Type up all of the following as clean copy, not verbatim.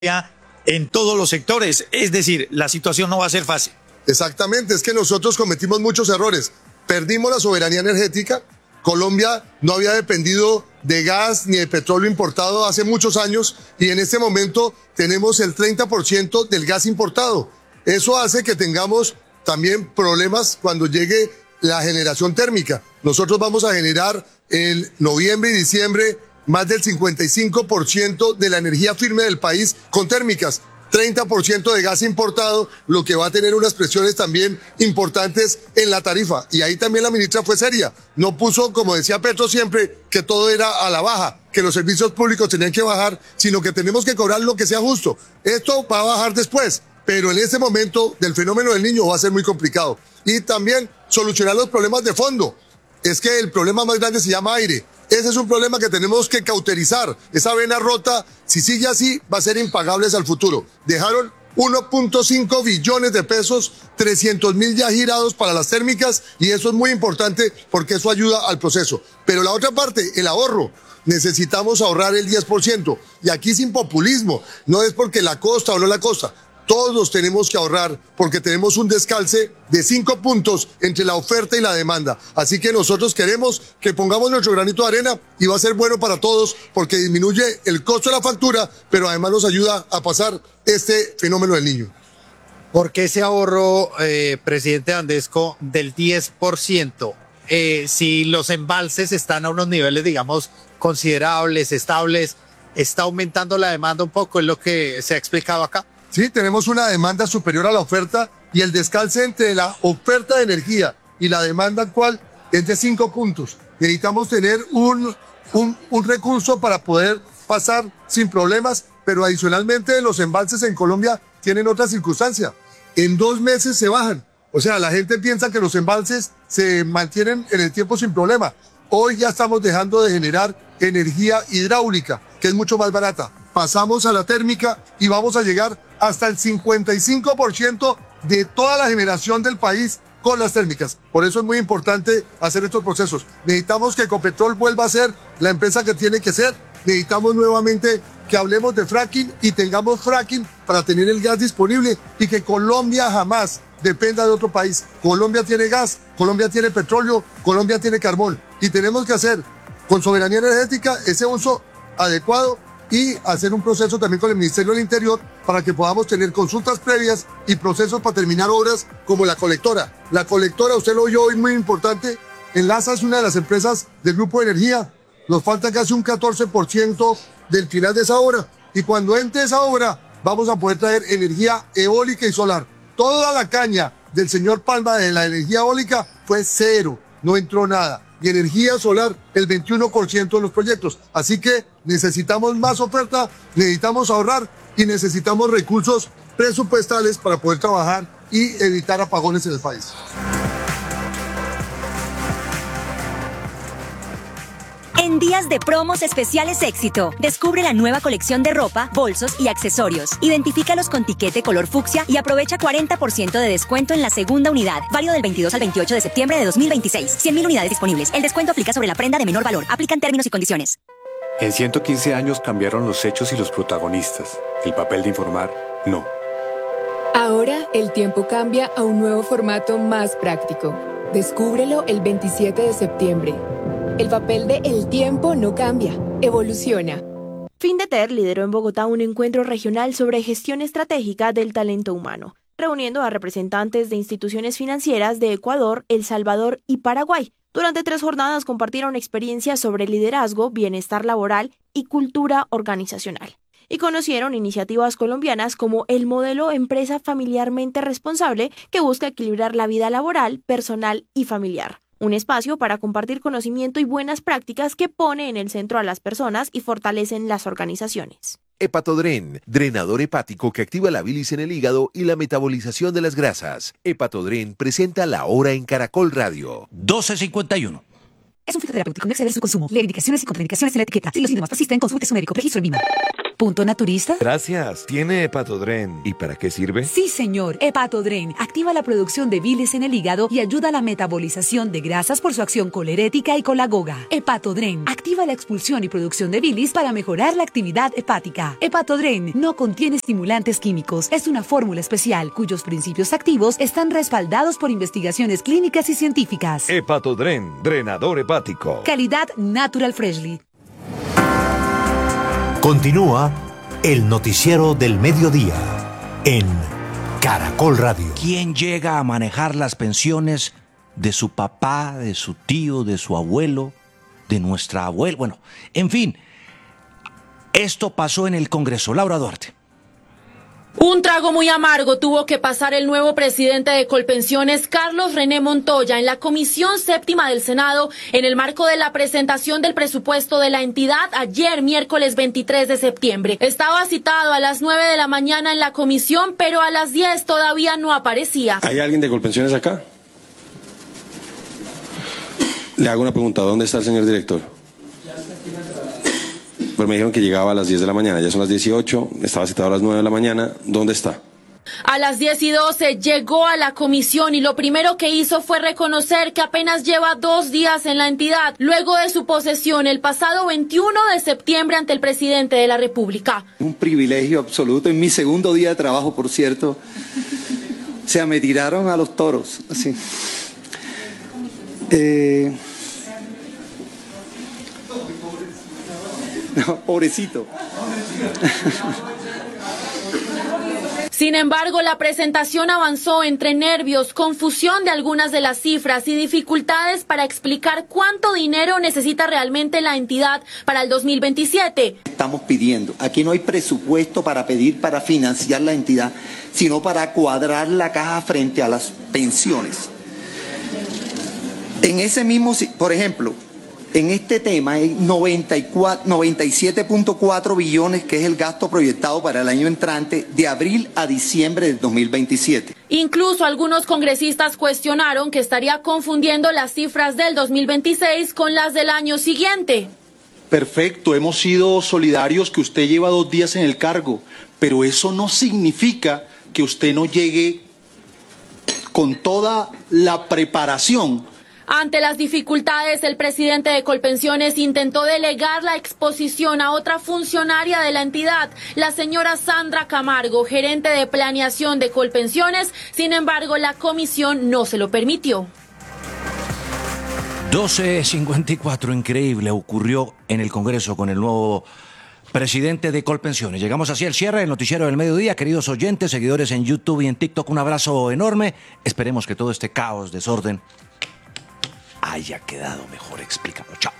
en todos los sectores. Es decir, la situación no va a ser fácil. Exactamente, es que nosotros cometimos muchos errores. Perdimos la soberanía energética. Colombia no había dependido de gas ni de petróleo importado hace muchos años y en este momento tenemos el 30% del gas importado. Eso hace que tengamos también problemas cuando llegue la generación térmica. Nosotros vamos a generar en noviembre y diciembre más del 55% de la energía firme del país con térmicas. 30% de gas importado, lo que va a tener unas presiones también importantes en la tarifa. Y ahí también la ministra fue seria. No puso, como decía Petro siempre, que todo era a la baja, que los servicios públicos tenían que bajar, sino que tenemos que cobrar lo que sea justo. Esto va a bajar después, pero en este momento del fenómeno del Niño va a ser muy complicado. Y también solucionar los problemas de fondo. Es que el problema más grande se llama aire. Ese es un problema que tenemos que cauterizar. Esa vena rota, si sigue así, va a ser impagable al futuro. Dejaron 1.5 billones de pesos, 300.000 ya girados para las térmicas y eso es muy importante porque eso ayuda al proceso. Pero la otra parte, el ahorro. Necesitamos ahorrar el 10%. Y aquí sin populismo. No es porque la costa o no la costa. Todos tenemos que ahorrar porque tenemos un descalce de 5 puntos entre la oferta y la demanda. Así que nosotros queremos que pongamos nuestro granito de arena y va a ser bueno para todos porque disminuye el costo de la factura, pero además nos ayuda a pasar este fenómeno del Niño. ¿Por qué ese ahorro, presidente Andesco, del 10%? Si los embalses están a unos niveles, digamos, considerables, estables, ¿está aumentando la demanda un poco? ¿Es lo que se ha explicado acá? Sí, tenemos una demanda superior a la oferta y el descalce entre la oferta de energía y la demanda actual es de 5 puntos. Necesitamos tener un recurso para poder pasar sin problemas, pero adicionalmente los embalses en Colombia tienen otra circunstancia. En 2 meses se bajan. O sea, la gente piensa que los embalses se mantienen en el tiempo sin problema. Hoy ya estamos dejando de generar energía hidráulica, que es mucho más barata. Pasamos a la térmica y vamos a llegar hasta el 55% de toda la generación del país con las térmicas. Por eso es muy importante hacer estos procesos. Necesitamos que Ecopetrol vuelva a ser la empresa que tiene que ser. Necesitamos nuevamente que hablemos de fracking y tengamos fracking para tener el gas disponible y que Colombia jamás dependa de otro país. Colombia tiene gas, Colombia tiene petróleo, Colombia tiene carbón y tenemos que hacer con soberanía energética ese uso adecuado y hacer un proceso también con el Ministerio del Interior para que podamos tener consultas previas y procesos para terminar obras como la colectora. La colectora, usted lo oyó hoy, muy importante. Enlaza es una de las empresas del Grupo de Energía. Nos falta casi un 14% del final de esa obra. Y cuando entre esa obra, vamos a poder traer energía eólica y solar. Toda la caña del señor Palma de la energía eólica fue cero, no entró nada. Y energía solar, el 21% de los proyectos. Así que necesitamos más oferta, necesitamos ahorrar y necesitamos recursos presupuestales para poder trabajar y evitar apagones en el país. En días de promos especiales Éxito, descubre la nueva colección de ropa, bolsos y accesorios. Identifícalos con tiquete color fucsia y aprovecha 40% de descuento en la segunda unidad. Válido del 22 al 28 de septiembre de 2026. 100.000 unidades disponibles. El descuento aplica sobre la prenda de menor valor. Aplican términos y condiciones. En 115 años cambiaron los hechos y los protagonistas. El papel de informar, no. Ahora el tiempo cambia a un nuevo formato más práctico. Descúbrelo el 27 de septiembre. El papel de El Tiempo no cambia, evoluciona. Findeter lideró en Bogotá un encuentro regional sobre gestión estratégica del talento humano, reuniendo a representantes de instituciones financieras de Ecuador, El Salvador y Paraguay. Durante 3 jornadas compartieron experiencias sobre liderazgo, bienestar laboral y cultura organizacional. Y conocieron iniciativas colombianas como el modelo Empresa Familiarmente Responsable, que busca equilibrar la vida laboral, personal y familiar. Un espacio para compartir conocimiento y buenas prácticas que pone en el centro a las personas y fortalecen las organizaciones. Hepatodren, drenador hepático que activa la bilis en el hígado y la metabolización de las grasas. Hepatodren presenta La Hora en Caracol Radio. 12:51. Es un fitoterapéutico, no exceder su consumo. Lee indicaciones y contraindicaciones en la etiqueta. Si los síntomas persisten, consulte su médico. Registro en VIMA. Punto naturista. Gracias. ¿Tiene Hepatodren? ¿Y para qué sirve? Sí, señor. Hepatodren activa la producción de bilis en el hígado y ayuda a la metabolización de grasas por su acción colerética y colagoga. Hepatodren activa la expulsión y producción de bilis para mejorar la actividad hepática. Hepatodren no contiene estimulantes químicos. Es una fórmula especial cuyos principios activos están respaldados por investigaciones clínicas y científicas. Hepatodren, drenador hepático. Calidad Natural Freshly. Continúa el noticiero del mediodía en Caracol Radio. ¿Quién llega a manejar las pensiones de su papá, de su tío, de su abuelo, de nuestra abuela? Bueno, en fin, esto pasó en el Congreso. Laura Duarte. Un trago muy amargo tuvo que pasar el nuevo presidente de Colpensiones, Carlos René Montoya, en la Comisión Séptima del Senado, en el marco de la presentación del presupuesto de la entidad ayer, miércoles 23 de septiembre. Estaba citado a las 9 de la mañana en la comisión, pero a las 10 todavía no aparecía. ¿Hay alguien de Colpensiones acá? Le hago una pregunta, ¿dónde está el señor director? Pues me dijeron que llegaba a las 10 de la mañana, ya son las 18, estaba citado a las 9 de la mañana, ¿dónde está? A las 10:12 llegó a la comisión y lo primero que hizo fue reconocer que apenas lleva 2 días en la entidad, luego de su posesión el pasado 21 de septiembre ante el presidente de la República. Un privilegio absoluto, en mi segundo día de trabajo, por cierto, o sea, me tiraron a los toros, así. No, pobrecito. Sin embargo, la presentación avanzó entre nervios, confusión de algunas de las cifras y dificultades para explicar cuánto dinero necesita realmente la entidad para el 2027. Estamos pidiendo, aquí no hay presupuesto para pedir para financiar la entidad, sino para cuadrar la caja frente a las pensiones. En ese mismo, por ejemplo, en este tema hay 97.4 billones, que es el gasto proyectado para el año entrante, de abril a diciembre del 2027. Incluso algunos congresistas cuestionaron que estaría confundiendo las cifras del 2026 con las del año siguiente. Perfecto, hemos sido solidarios que usted lleva 2 días en el cargo, pero eso no significa que usted no llegue con toda la preparación. Ante las dificultades, el presidente de Colpensiones intentó delegar la exposición a otra funcionaria de la entidad, la señora Sandra Camargo, gerente de planeación de Colpensiones. Sin embargo, la comisión no se lo permitió. 12:54, increíble, ocurrió en el Congreso con el nuevo presidente de Colpensiones. Llegamos así al cierre del noticiero del mediodía. Queridos oyentes, seguidores en YouTube y en TikTok, un abrazo enorme. Esperemos que todo este caos, desorden, haya quedado mejor explicado. Chao.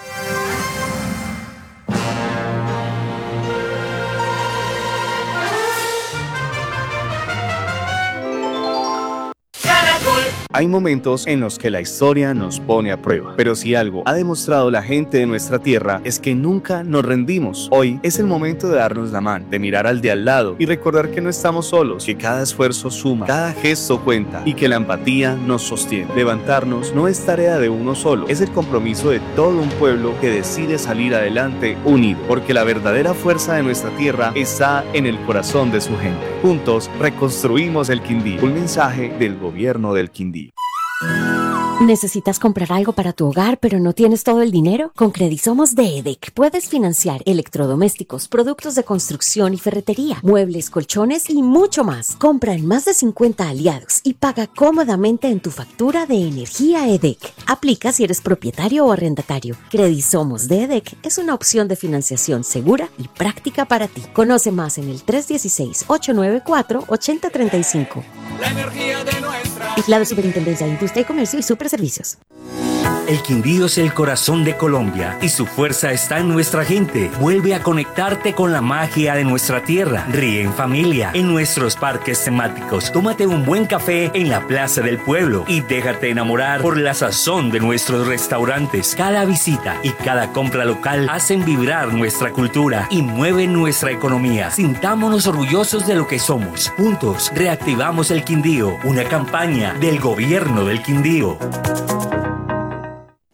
Hay momentos en los que la historia nos pone a prueba, pero si algo ha demostrado la gente de nuestra tierra es que nunca nos rendimos. Hoy es el momento de darnos la mano, de mirar al de al lado y recordar que no estamos solos, que cada esfuerzo suma, cada gesto cuenta y que la empatía nos sostiene. Levantarnos no es tarea de uno solo, es el compromiso de todo un pueblo que decide salir adelante unido, porque la verdadera fuerza de nuestra tierra está en el corazón de su gente. Juntos reconstruimos el Quindío. Un mensaje del gobierno del Quindío. ¿Necesitas comprar algo para tu hogar pero no tienes todo el dinero? Con Credisomos de EDEC puedes financiar electrodomésticos, productos de construcción y ferretería, muebles, colchones y mucho más. Compra en más de 50 aliados y paga cómodamente en tu factura de energía EDEC. Aplica si eres propietario o arrendatario. Credisomos de EDEC es una opción de financiación segura y práctica para ti. Conoce más en el 316-894-8035. La energía de nuestra... Vigilado Superintendencia de Industria y Comercio y Superservicios. El Quindío es el corazón de Colombia y su fuerza está en nuestra gente. Vuelve a conectarte con la magia de nuestra tierra. Ríe en familia en nuestros parques temáticos. Tómate un buen café en la Plaza del Pueblo y déjate enamorar por la sazón de nuestros restaurantes. Cada visita y cada compra local hacen vibrar nuestra cultura y mueven nuestra economía. Sintámonos orgullosos de lo que somos. Juntos reactivamos el Quindío, una campaña del gobierno del Quindío.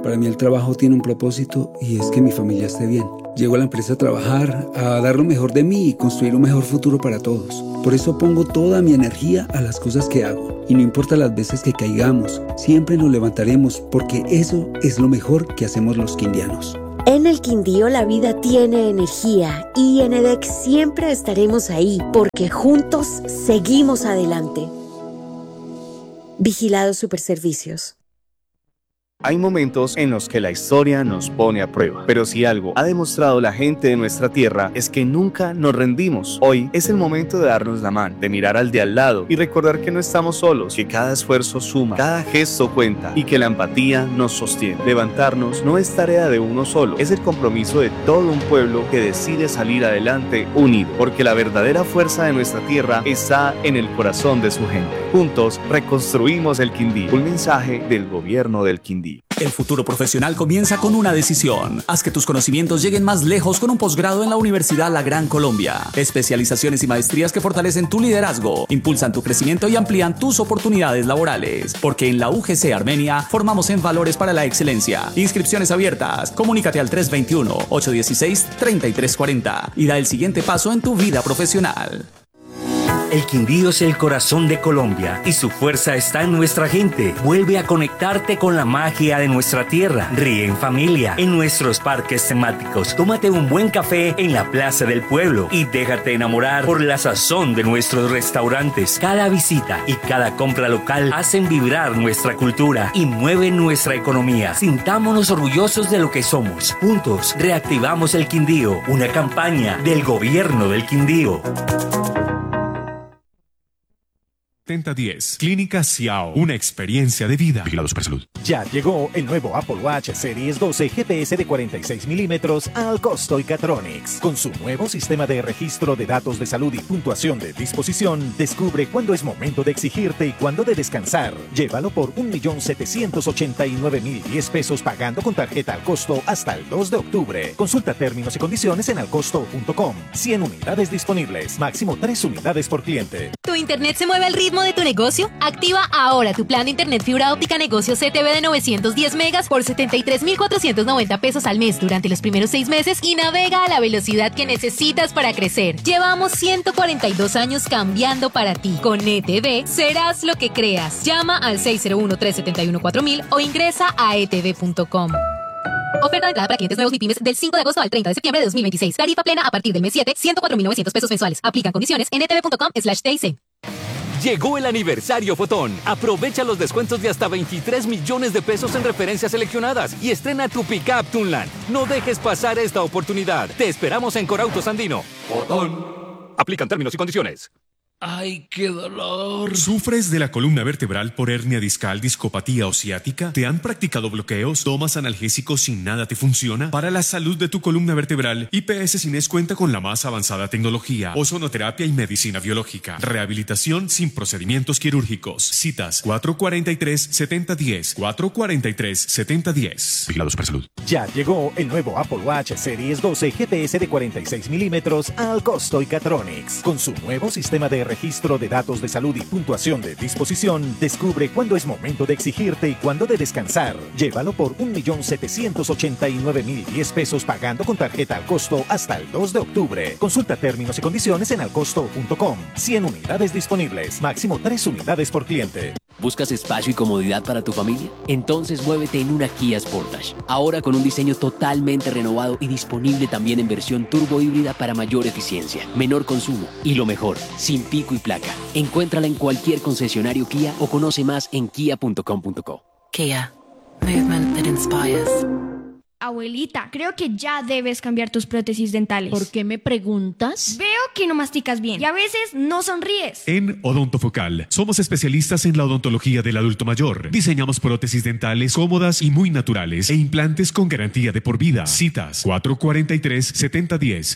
Para mí el trabajo tiene un propósito y es que mi familia esté bien. Llego a la empresa a trabajar, a dar lo mejor de mí y construir un mejor futuro para todos. Por eso pongo toda mi energía a las cosas que hago. Y no importa las veces que caigamos, siempre nos levantaremos porque eso es lo mejor que hacemos los quindianos. En el Quindío la vida tiene energía y en EDEC siempre estaremos ahí porque juntos seguimos adelante. Vigilados Superservicios. Hay momentos en los que la historia nos pone a prueba, pero si algo ha demostrado la gente de nuestra tierra es que nunca nos rendimos. Hoy es el momento de darnos la mano, de mirar al de al lado y recordar que no estamos solos, que cada esfuerzo suma, cada gesto cuenta y que la empatía nos sostiene. Levantarnos no es tarea de uno solo, es el compromiso de todo un pueblo que decide salir adelante unido, porque la verdadera fuerza de nuestra tierra está en el corazón de su gente. Juntos reconstruimos el Quindío. Un mensaje del gobierno del Quindío. El futuro profesional comienza con una decisión. Haz que tus conocimientos lleguen más lejos con un posgrado en la Universidad La Gran Colombia. Especializaciones y maestrías que fortalecen tu liderazgo, impulsan tu crecimiento y amplían tus oportunidades laborales. Porque en la UGC Armenia formamos en valores para la excelencia. Inscripciones abiertas. Comunícate al 321-816-3340 y da el siguiente paso en tu vida profesional. El Quindío es el corazón de Colombia y su fuerza está en nuestra gente. Vuelve a conectarte con la magia de nuestra tierra. Ríe en familia, en nuestros parques temáticos. Tómate un buen café en la Plaza del Pueblo y déjate enamorar por la sazón de nuestros restaurantes. Cada visita y cada compra local hacen vibrar nuestra cultura y mueven nuestra economía. Sintámonos orgullosos de lo que somos. Juntos reactivamos el Quindío, una campaña del gobierno del Quindío. 7010. Clínica Xiao. Una experiencia de vida. Vigilado Supersalud. Ya llegó el nuevo Apple Watch Series 12 GPS de 46 milímetros al costo Icatronics. Con su nuevo sistema de registro de datos de salud y puntuación de disposición, descubre cuándo es momento de exigirte y cuándo de descansar. Llévalo por 1.789.010 pesos pagando con tarjeta al costo hasta el 2 de octubre. Consulta términos y condiciones en alcosto.com. 100 unidades disponibles. Máximo 3 unidades por cliente. ¿Tu internet se mueve al ritmo de tu negocio? Activa ahora tu plan de internet fibra óptica negocio CTV de 910 megas por 73.490 pesos al mes durante los primeros 6 meses y navega a la velocidad que necesitas para crecer. Llevamos 142 años cambiando para ti. Con ETV serás lo que creas. Llama al 601-371-4000 o ingresa a etv.com. Oferta de entrada para clientes nuevos y pymes del 5 de agosto al 30 de septiembre de 2026. Tarifa plena a partir del mes 7, 104.900 pesos mensuales. Aplican condiciones en etv.com/TIC. Llegó el aniversario Fotón. Aprovecha los descuentos de hasta 23 millones de pesos en referencias seleccionadas y estrena tu pickup Tunland. No dejes pasar esta oportunidad. Te esperamos en Corautos Andino. Fotón. Aplican términos y condiciones. ¡Ay, qué dolor! ¿Sufres de la columna vertebral por hernia discal, discopatía o ciática? ¿Te han practicado bloqueos? ¿Tomas analgésicos y nada te funciona? Para la salud de tu columna vertebral, IPS Cines cuenta con la más avanzada tecnología, ozonoterapia y medicina biológica. Rehabilitación sin procedimientos quirúrgicos. Citas 443-7010. 443-7010. Vigilado Supersalud. Ya llegó el nuevo Apple Watch Series 12 GPS de 46 milímetros al costo Icatronics. Con su nuevo sistema de registro de datos de salud y puntuación de disposición, descubre cuándo es momento de exigirte y cuándo de descansar. Llévalo por 1.789.010 pesos pagando con tarjeta al costo hasta el 2 de octubre. Consulta términos y condiciones en alcosto.com. 100 unidades disponibles. Máximo 3 unidades por cliente. ¿Buscas espacio y comodidad para tu familia? Entonces muévete en una Kia Sportage. Ahora con un diseño totalmente renovado y disponible también en versión turbo híbrida para mayor eficiencia, menor consumo y lo mejor, sin pico y placa. Encuéntrala en cualquier concesionario Kia o conoce más en kia.com.co. Kia. Movement that inspires. Abuelita, creo que ya debes cambiar tus prótesis dentales. ¿Por qué me preguntas? Veo que no masticas bien y a veces no sonríes. En Odontofocal somos especialistas en la odontología del adulto mayor. Diseñamos prótesis dentales cómodas y muy naturales e implantes con garantía de por vida. Citas 443-7010.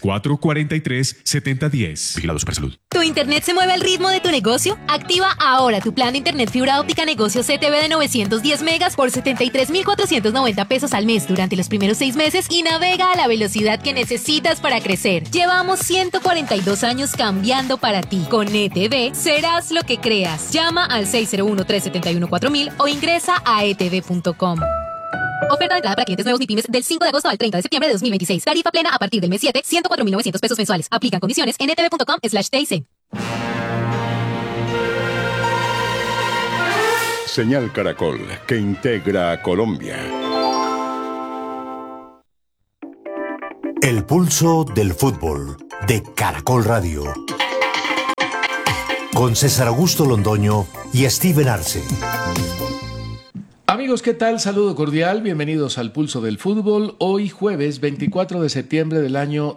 443-7010. Vigilado Supersalud. ¿Tu internet se mueve al ritmo de tu negocio? Activa ahora tu plan de internet fibra óptica negocio CTV de 910 megas por 73.490 pesos al mes durante los primeros 6 meses y navega a la velocidad que necesitas para crecer. Llevamos 142 años cambiando para ti. Con ETV serás lo que creas. Llama al 601-371-4000 o ingresa a etv.com. Oferta de entrada para clientes nuevos ni pymes del 5 de agosto al 30 de septiembre de 2026. Tarifa plena a partir del mes 7, 104.900 pesos mensuales. Aplican condiciones en ntv.com/TIC. Señal Caracol, que integra a Colombia. El pulso del fútbol de Caracol Radio. Con César Augusto Londoño y Steven Arce. Amigos, ¿qué tal? Saludo cordial, bienvenidos al Pulso del Fútbol, hoy jueves 24 de septiembre del año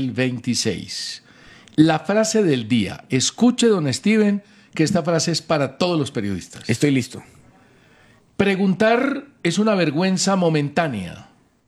2026. La frase del día, escuche don Steven, que esta frase es para todos los periodistas. Estoy listo. Preguntar es una vergüenza momentánea,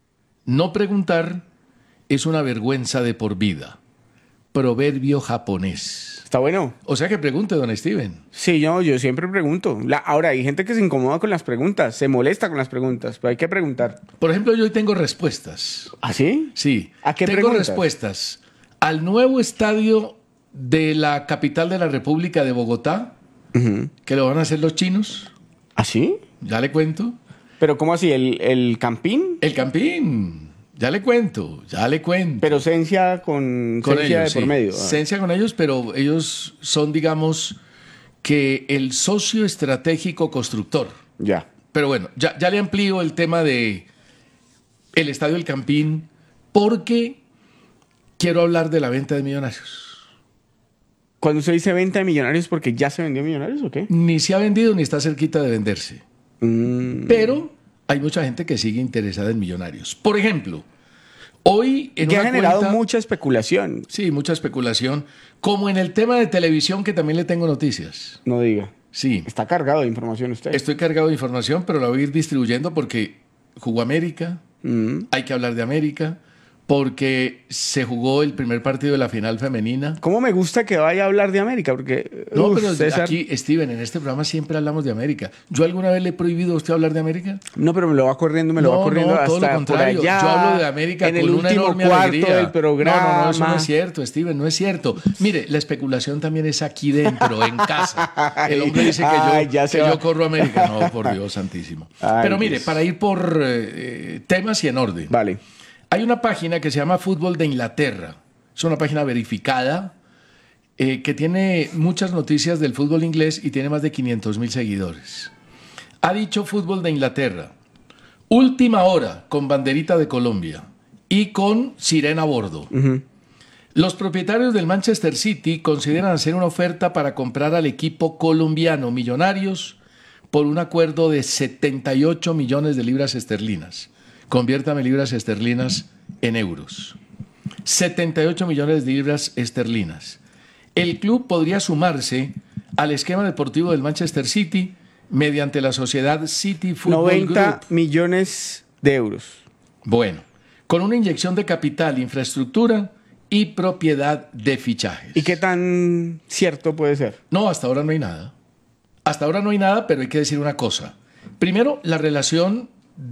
no preguntar es una vergüenza de por vida. Proverbio japonés. ¿Está bueno? O sea que pregunte, don Steven. Sí, yo siempre pregunto. Ahora, hay gente que se incomoda con las preguntas, se molesta con las preguntas, pero hay que preguntar. Por ejemplo, yo hoy tengo respuestas. ¿Ah, sí? Sí. ¿A qué tengo preguntas? Respuestas al nuevo estadio de la capital de la República de Bogotá, que lo van a hacer los chinos. ¿Ah, sí? Ya le cuento. ¿Pero cómo así? ¿El Campín? El Campín. Ya le cuento. Pero Cencia con Cencia ellos, de por medio. Cencia con ellos, pero ellos son, digamos, que el socio estratégico constructor. Ya. Pero bueno, ya le amplío el tema de el Estadio El Campín, porque quiero hablar de la venta de Millonarios. Cuando usted dice venta de Millonarios, ¿porque ya se vendió Millonarios o qué? Ni se ha vendido ni está cerquita de venderse. Pero hay mucha gente que sigue interesada en Millonarios. Por ejemplo, hoy en que una ha generado cuenta, mucha especulación. Sí, mucha especulación. Como en el tema de televisión, que también le tengo noticias. No diga. Sí. Está cargado de información usted. Estoy cargado de información, pero la voy a ir distribuyendo porque jugó América. Hay que hablar de América. Porque se jugó el primer partido de la final femenina. ¿Cómo me gusta que vaya a hablar de América? Porque no, pero César... aquí, Steven, en este programa siempre hablamos de América. ¿Yo alguna vez le he prohibido a usted hablar de América? No, pero me lo va corriendo hasta todo lo contrario. por allá. Yo hablo de América en con el una último enorme cuarto alegría. del programa. No, eso no es cierto, Steven, no es cierto. Mire, la especulación también es aquí dentro, en casa. El hombre dice que yo corro a América. No, por Dios santísimo. Pero mire, para ir por temas y en orden. Vale. Hay una página que se llama Fútbol de Inglaterra. Es una página verificada que tiene muchas noticias del fútbol inglés y tiene más de 500.000 seguidores. Ha dicho Fútbol de Inglaterra: última hora con banderita de Colombia y con sirena a bordo. Los propietarios del Manchester City consideran hacer una oferta para comprar al equipo colombiano Millonarios por un acuerdo de 78 millones de libras esterlinas. Conviértame libras esterlinas en euros. 78 millones de libras esterlinas. El club podría sumarse al esquema deportivo del Manchester City mediante la sociedad City Football 90 Group. millones de euros. Bueno, con una inyección de capital, infraestructura y propiedad de fichajes. ¿Y qué tan cierto puede ser? No, hasta ahora no hay nada. Hasta ahora no hay nada, pero hay que decir una cosa. Primero, la relación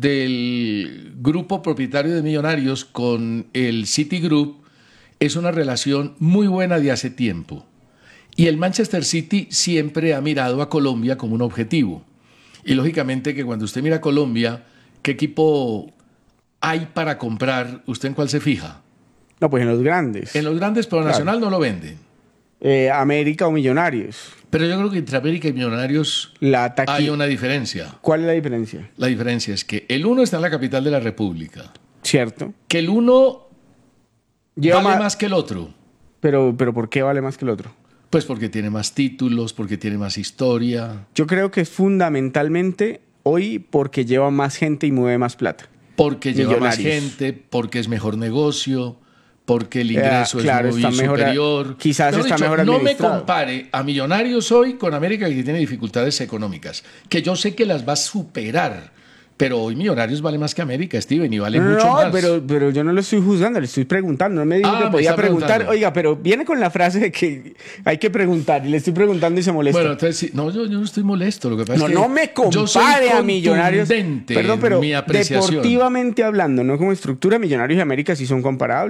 del grupo propietario de Millonarios con el Citigroup es una relación muy buena de hace tiempo. Y el Manchester City siempre ha mirado a Colombia como un objetivo. Y lógicamente que cuando usted mira a Colombia, ¿qué equipo hay para comprar? ¿Usted en cuál se fija? No, pues en los grandes. En los grandes, pero Claro. Nacional no lo venden. América o Millonarios. Pero yo creo que entre América y Millonarios hay una diferencia. ¿Cuál es la diferencia? La diferencia es que el uno está en la capital de la República. Cierto. Que el uno vale más que el otro. Pero ¿por qué vale más que el otro? Pues porque tiene más títulos, porque tiene más historia. Yo creo que es fundamentalmente hoy porque lleva más gente y mueve más plata. Porque lleva más Millonarios. gente, porque es mejor negocio, porque el ingreso claro, es muy está mejor, superior. quizás Mejor está dicho, mejor no me administrado. compare a Millonarios hoy con América, que tiene dificultades económicas, que yo sé que las va a superar. Pero hoy Millonarios vale más que América, Steven, y vale mucho más. pero yo no lo estoy juzgando, le estoy preguntando. No me dijo que me podía está preguntar. preguntando. Oiga, pero viene con la frase de que hay que preguntar y le estoy preguntando y se molesta. Bueno, entonces, sí, no, yo no estoy molesto. Lo que pasa es que no me yo soy compare a Millonarios. contundente Perdón, pero en mi apreciación. deportivamente hablando, no como estructura, Millonarios y América sí son comparables.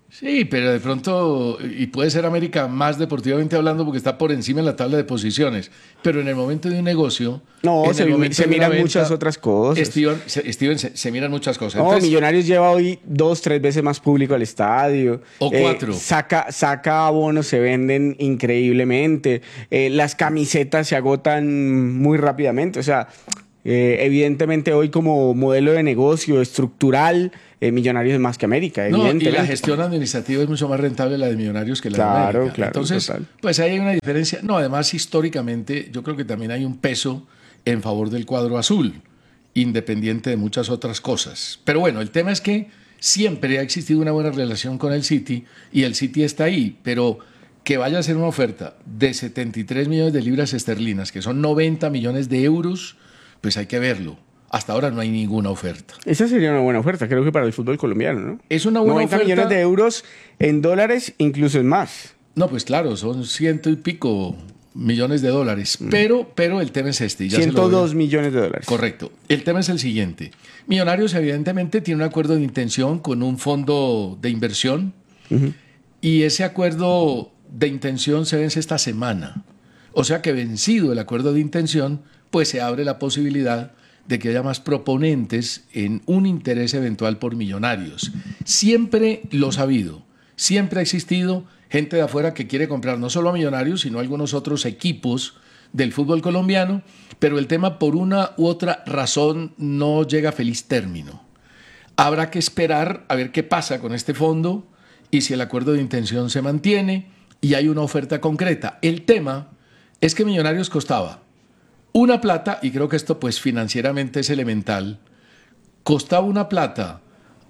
Sí, pero de pronto, y puede ser América más deportivamente hablando porque está por encima en la tabla de posiciones, pero en el momento de un negocio... No, se miran muchas otras cosas. Steven, se miran muchas cosas. No, Entonces, Millonarios lleva hoy 2-3 veces más público al estadio. O 4. Saca abonos, se venden increíblemente. Las camisetas se agotan muy rápidamente. O sea, evidentemente hoy como modelo de negocio estructural... Millonarios es más que América, evidentemente. Y la gestión administrativa es mucho más rentable la de Millonarios que la de América. Claro, entonces, total. pues ahí hay una diferencia. No, además, históricamente, yo creo que también hay un peso en favor del cuadro azul, independiente de muchas otras cosas. Pero bueno, el tema es que siempre ha existido una buena relación con el City y el City está ahí, pero que vaya a ser una oferta de 73 millones de libras esterlinas, que son 90 millones de euros, pues hay que verlo. Hasta ahora no hay ninguna oferta. Esa sería una buena oferta, creo que para el fútbol colombiano, ¿no? Es una buena 90 oferta. millones de euros en dólares, incluso es más. No, pues claro, son 100 y pico millones de dólares. Pero el tema es este. Ya 102 millones de dólares. Correcto. El tema es el siguiente. Millonarios evidentemente tiene un acuerdo de intención con un fondo de inversión y ese acuerdo de intención se vence esta semana. O sea que vencido el acuerdo de intención, pues se abre la posibilidad de que haya más proponentes en un interés eventual por Millonarios. Siempre lo ha habido, siempre ha existido gente de afuera que quiere comprar no solo a Millonarios, sino a algunos otros equipos del fútbol colombiano, pero el tema por una u otra razón no llega a feliz término. Habrá que esperar a ver qué pasa con este fondo y si el acuerdo de intención se mantiene y hay una oferta concreta. El tema es que Millonarios costaba una plata, y creo que esto pues financieramente es elemental, costaba una plata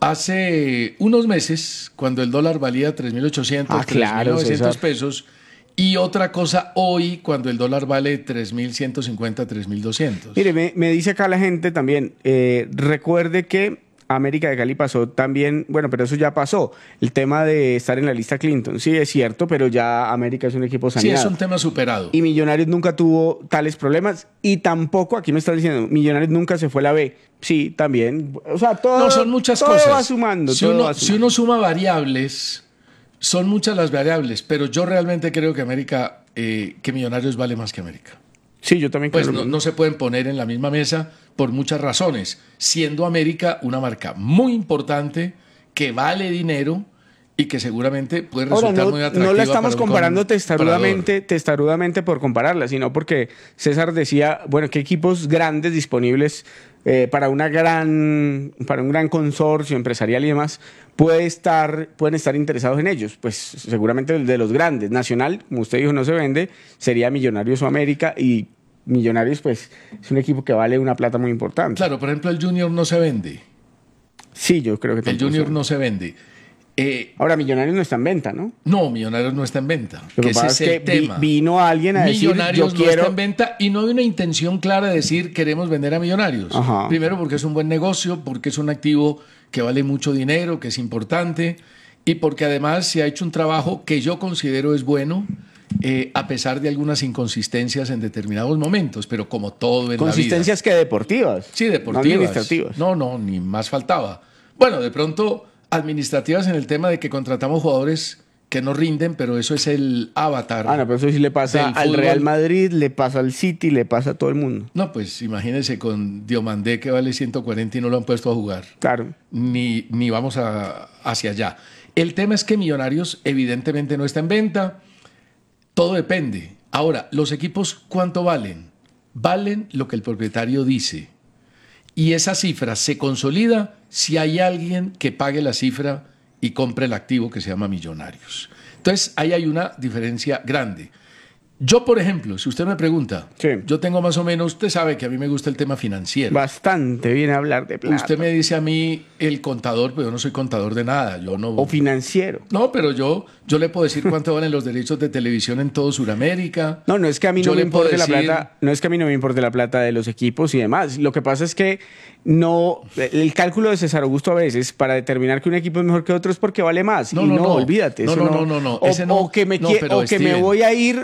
hace unos meses cuando el dólar valía 3.800, 3.900 pesos, y otra cosa hoy cuando el dólar vale 3.150, 3.200. Mire, me dice acá la gente también, recuerde que América de Cali pasó también, bueno, pero eso ya pasó, el tema de estar en la lista Clinton, sí es cierto, pero ya América es un equipo saneado. Sí, es un tema superado. Y Millonarios nunca tuvo tales problemas y tampoco, aquí me están diciendo, Millonarios nunca se fue a la B, sí, también, o sea, todo, no, son muchas todo cosas. Va sumando, si uno suma variables, son muchas las variables, pero yo realmente creo que América, que Millonarios vale más que América. Sí, yo también creo. Pues no se pueden poner en la misma mesa por muchas razones, siendo América una marca muy importante que vale dinero y que seguramente puede resultar muy atractiva. No la estamos comparando comprador. testarudamente por compararla, sino porque César decía, bueno, qué equipos grandes disponibles para un gran consorcio empresarial y demás pueden estar interesados en ellos. Pues seguramente el de los grandes. Nacional, como usted dijo, no se vende, sería Millonarios o América, y Millonarios pues es un equipo que vale una plata muy importante. Claro, por ejemplo, el Junior no se vende. Sí, yo creo que el Junior no se vende. Ahora, Millonarios no está en venta, ¿no? No, Millonarios no está en venta. Lo que ese pasa es es el que tema. Vino alguien a decir, Millonarios yo quiero... no está en venta y no hay una intención clara de decir queremos vender a Millonarios. Ajá. Primero porque es un buen negocio, porque es un activo que vale mucho dinero, que es importante, y porque además se ha hecho un trabajo que yo considero es bueno, a pesar de algunas inconsistencias en determinados momentos, pero como todo en la vida. ¿Consistencias que deportivas? Sí, deportivas. No administrativas. No, ni más faltaba. Bueno, de pronto administrativas en el tema de que contratamos jugadores que no rinden, pero eso es el avatar. Ah, no, pero eso sí le pasa al Real Madrid, le pasa al City, le pasa a todo el mundo. No, pues imagínense con Diomandé que vale 140 y no lo han puesto a jugar. Claro. Ni vamos hacia allá. El tema es que Millonarios evidentemente no está en venta. Todo depende. Ahora, los equipos, ¿cuánto valen? Valen lo que el propietario dice. Y esa cifra se consolida si hay alguien que pague la cifra y compre el activo que se llama Millonarios. Entonces, ahí hay una diferencia grande. Yo, por ejemplo, si usted me pregunta, yo tengo más o menos, usted sabe que a mí me gusta el tema financiero. Bastante bien hablar de plata. Usted me dice a mí el contador, pero yo no soy contador de nada. Yo no. O financiero. No, pero yo le puedo decir cuánto valen los derechos de televisión en todo Sudamérica. No es que a mí no me importe la plata. No es que a mí no me importe la plata de los equipos y demás. Lo que pasa es que no, el cálculo de César Augusto a veces para determinar que un equipo es mejor que otro es porque vale más. No, olvídate. No. O que me voy a ir, o que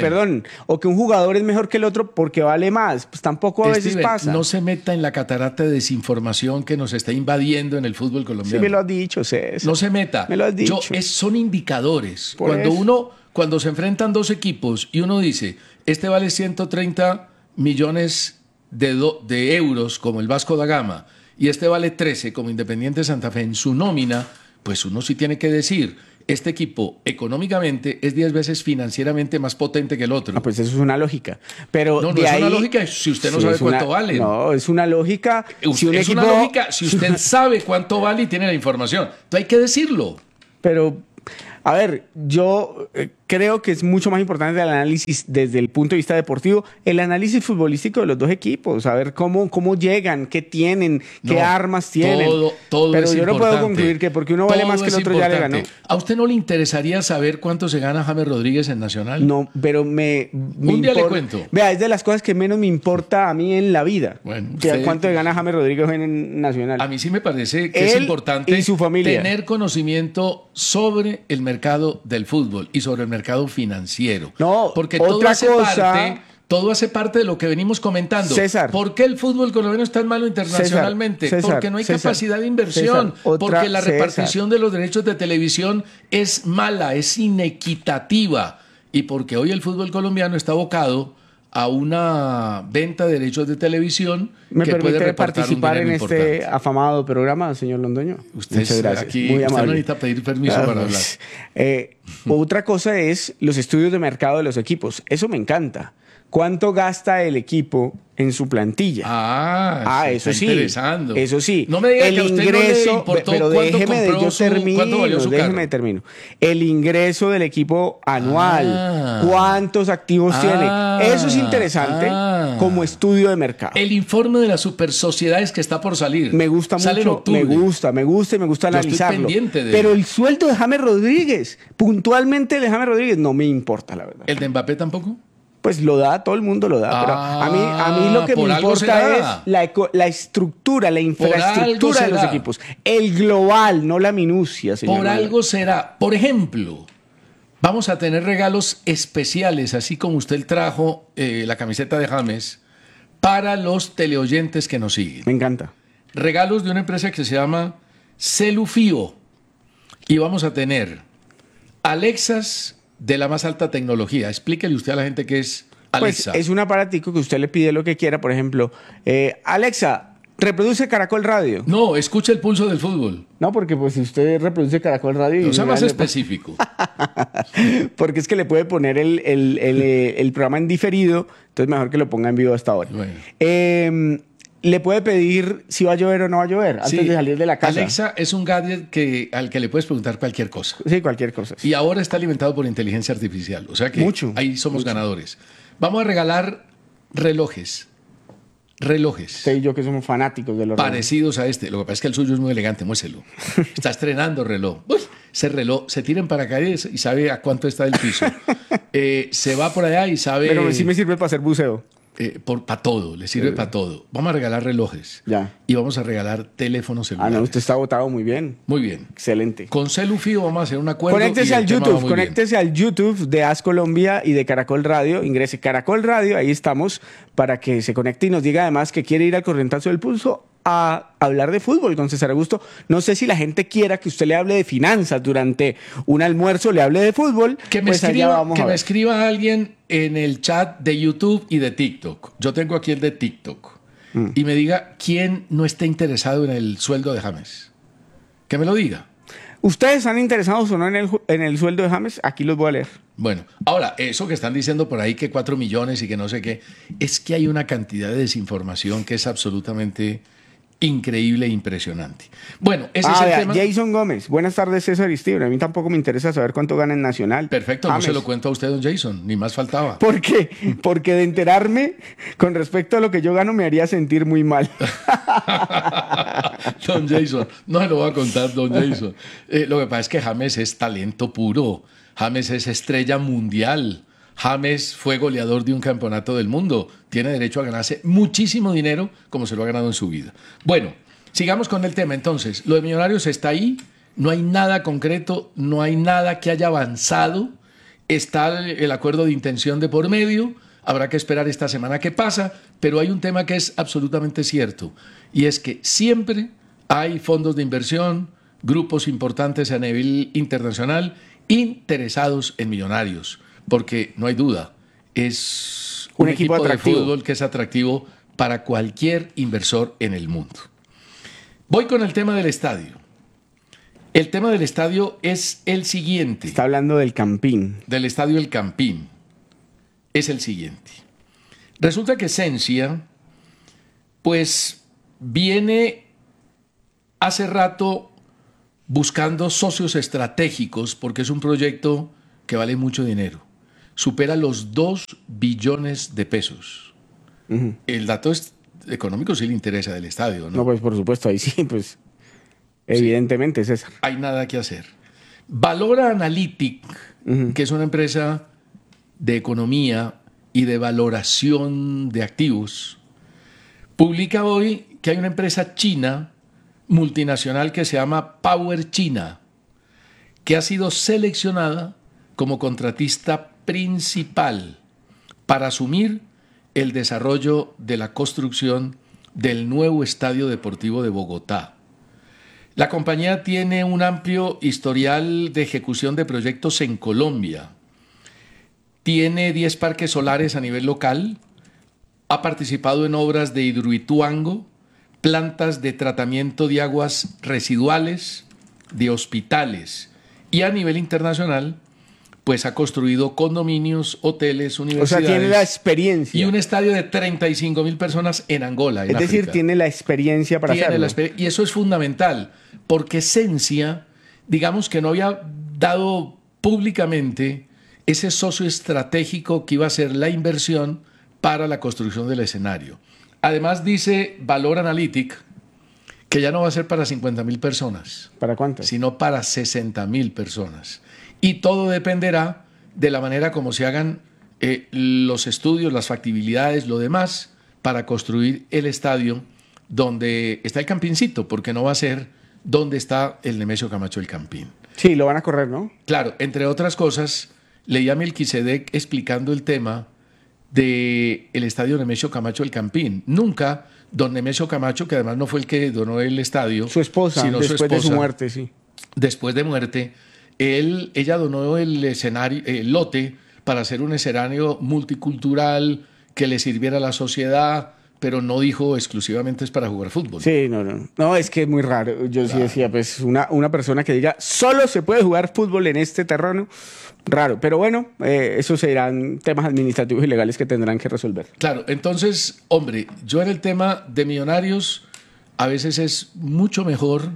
perdón, o que un jugador es mejor que el otro porque vale más. Pues tampoco a veces Steven, pasa. no se meta en la catarata de desinformación que nos está invadiendo en el fútbol colombiano. Sí me lo has dicho, César. No se meta. Me lo has dicho. Son indicadores. Por eso. Cuando se enfrentan dos equipos y uno dice, este vale 130 millones de euros como el Vasco da Gama y este vale 13 como Independiente Santa Fe en su nómina, pues uno sí tiene que decir, este equipo económicamente es 10 veces financieramente más potente que el otro. Pues eso es una lógica. Pero no de es ahí, una lógica si usted no sabe cuánto vale. No, es una lógica. Una lógica si usted sabe cuánto vale y tiene la información. Entonces hay que decirlo. Pero, a ver, yo creo que es mucho más importante el análisis desde el punto de vista deportivo, el análisis futbolístico de los dos equipos, saber cómo llegan, qué tienen, qué armas tienen. Todo pero es yo no importante. puedo concluir que porque uno vale más que el otro ya le ganó. ¿A usted no le interesaría saber cuánto se gana James Rodríguez en Nacional? No, pero un día le cuento. Vea, es de las cosas que menos me importa a mí en la vida. Bueno, ¿cuánto gana James Rodríguez en Nacional? A mí sí me parece que es importante y su familia. tener conocimiento sobre el mercado del fútbol y sobre el mercado financiero. No, porque otra cosa... todo hace parte de lo que venimos comentando. César. ¿Por qué el fútbol colombiano es tan malo internacionalmente? César, porque no hay capacidad de inversión. Porque la repartición de los derechos de televisión es mala, es inequitativa. Y porque hoy el fútbol colombiano está abocado a una venta de derechos de televisión ¿Me que puede permite reportar participar en importante. este afamado programa, señor Londoño? Muchas gracias. Aquí, muy usted amable. no necesita pedir permiso para hablar. Otra cosa es los estudios de mercado de los equipos. Eso me encanta. ¿Cuánto gasta el equipo en su plantilla? Eso sí. Interesando. Eso sí. No me diga el que a usted ingreso, no le importó pero cuánto déjeme compró cuánto valió su déjeme carro. termino. El ingreso del equipo anual. ¿Cuántos activos tiene? Eso es interesante como estudio de mercado. El informe de las super sociedades que está por salir. Me gusta Sale en mucho, octubre. me gusta Yo analizarlo. estoy pendiente de Pero él. el sueldo de James Rodríguez, puntualmente el de James Rodríguez, no me importa, la verdad. ¿El de Mbappé tampoco? Pues lo da, todo el mundo lo da. Pero a mí lo que por me algo importa será. es la estructura, la algo infraestructura de los será. equipos. El global, no la minucia, señor. Por algo será. Por ejemplo, vamos a tener regalos especiales, así como usted trajo la camiseta de James, para los teleoyentes que nos siguen. Me encanta. Regalos de una empresa que se llama Celufío. Y vamos a tener Alexas de la más alta tecnología. Explíquele usted a la gente qué es Alexa. Pues es un aparatico que usted le pide lo que quiera. Por ejemplo, Alexa, reproduce Caracol Radio. No, escucha el pulso del fútbol. No, porque pues si usted reproduce Caracol Radio... No sea más le- específico. Porque es que le puede poner el programa en diferido, entonces mejor que lo ponga en vivo hasta ahora. Bueno. Le puede pedir si va a llover o no va a llover antes Sí, de salir de la casa. Alexa es un gadget al que le puedes preguntar cualquier cosa. Sí, cualquier cosa. Y ahora está alimentado por inteligencia artificial. O sea que ahí somos ganadores. Vamos a regalar relojes. Usted y yo que somos fanáticos de los parecidos a este. Lo que pasa es que el suyo es muy elegante, muéselo. Está estrenando reloj. Uy, ese reloj se tira en paracaídas y sabe a cuánto está del piso. Se va por allá y sabe... Pero sí me sirve para hacer buceo. Para todo, le sirve para todo. Vamos a regalar relojes. Ya. Y vamos a regalar teléfonos celulares. No, usted está votado muy bien. Muy bien. Excelente. Con Celufío vamos a hacer un acuerdo. Conéctese y el al tema va YouTube, muy conéctese al YouTube de As Colombia y de Caracol Radio. Ingrese Caracol Radio, ahí estamos, para que se conecte y nos diga además que quiere ir al corrientazo del pulso a hablar de fútbol con César Augusto. No sé si la gente quiera que usted le hable de finanzas durante un almuerzo, le hable de fútbol. Que me, pues allá escriba, vamos que a me ver. escriba alguien en el chat de YouTube y de TikTok. Yo tengo aquí el de TikTok. Y me diga quién no está interesado en el sueldo de James. Que me lo diga. ¿Ustedes están interesados o no en el sueldo de James? Aquí los voy a leer. Bueno, ahora, eso que están diciendo por ahí que 4 millones y que no sé qué, es que hay una cantidad de desinformación que es absolutamente increíble e impresionante. Bueno, ese es el vea, tema. Jason Gómez. Buenas tardes, César y Steven. A mí tampoco me interesa saber cuánto gana en Nacional. Perfecto, James. no se lo cuento a usted, don Jason, ni más faltaba. ¿Por qué? Porque de enterarme con respecto a lo que yo gano me haría sentir muy mal. Don Jason, no se lo voy a contar, don Jason. Lo que pasa es que James es talento puro. James es estrella mundial. James fue goleador de un campeonato del mundo. Tiene derecho a ganarse muchísimo dinero como se lo ha ganado en su vida. Bueno, sigamos con el tema. Entonces, lo de Millonarios está ahí. No hay nada concreto, no hay nada que haya avanzado. Está el acuerdo de intención de por medio, habrá que esperar esta semana qué pasa, pero hay un tema que es absolutamente cierto, y es que siempre hay fondos de inversión, grupos importantes a nivel internacional interesados en Millonarios, porque no hay duda, es un equipo de fútbol que es atractivo para cualquier inversor en el mundo. Voy con el tema del estadio. El tema del estadio es el siguiente. Está hablando del Campín. Del estadio El Campín. Es el siguiente. Resulta que Sensia, pues, viene hace rato buscando socios estratégicos porque es un proyecto que vale mucho dinero. Supera los 2 billones de pesos. El dato económico sí le interesa del estadio, ¿no? No, pues por supuesto, ahí sí, pues evidentemente, sí. César. Hay nada que hacer. Valora Analytic, que es una empresa de economía y de valoración de activos, publica hoy que hay una empresa china multinacional que se llama Power China, que ha sido seleccionada como contratista principal para asumir el desarrollo de la construcción del nuevo Estadio Deportivo de Bogotá. La compañía tiene un amplio historial de ejecución de proyectos en Colombia. Tiene 10 parques solares a nivel local, ha participado en obras de Hidroituango, plantas de tratamiento de aguas residuales, de hospitales, y a nivel internacional pues ha construido condominios, hoteles, universidades. O sea, tiene la experiencia. Y un estadio de 35.000 personas en Angola, en África. Es decir, tiene la experiencia para hacerlo. Y eso es fundamental, porque Sensia, digamos que no había dado públicamente ese socio estratégico que iba a ser la inversión para la construcción del escenario. Además dice Valor Analytic que ya no va a ser para 50.000 personas. ¿Para cuántas? Sino para 60.000 personas. Y todo dependerá de la manera como se hagan los estudios, las factibilidades, lo demás, para construir el estadio donde está el Campincito, porque no va a ser donde está el Nemesio Camacho El Campín. Sí, lo van a correr, ¿no? Claro, entre otras cosas, leí a Melquisedec explicando el tema del estadio Nemesio Camacho El Campín. Nunca don Nemesio Camacho, que además no fue el que donó el estadio, su esposa, sino después su esposa, de su muerte, sí. Después de muerte, ella donó el escenario, el lote, para hacer un escenario multicultural que le sirviera a la sociedad, pero no dijo exclusivamente es para jugar fútbol. Sí, no, es que es muy raro. Yo sí decía, pues una persona que diga solo se puede jugar fútbol en este terreno, raro. Pero bueno, eso serán temas administrativos y legales que tendrán que resolver. Claro, entonces, hombre, yo en el tema de Millonarios, a veces es mucho mejor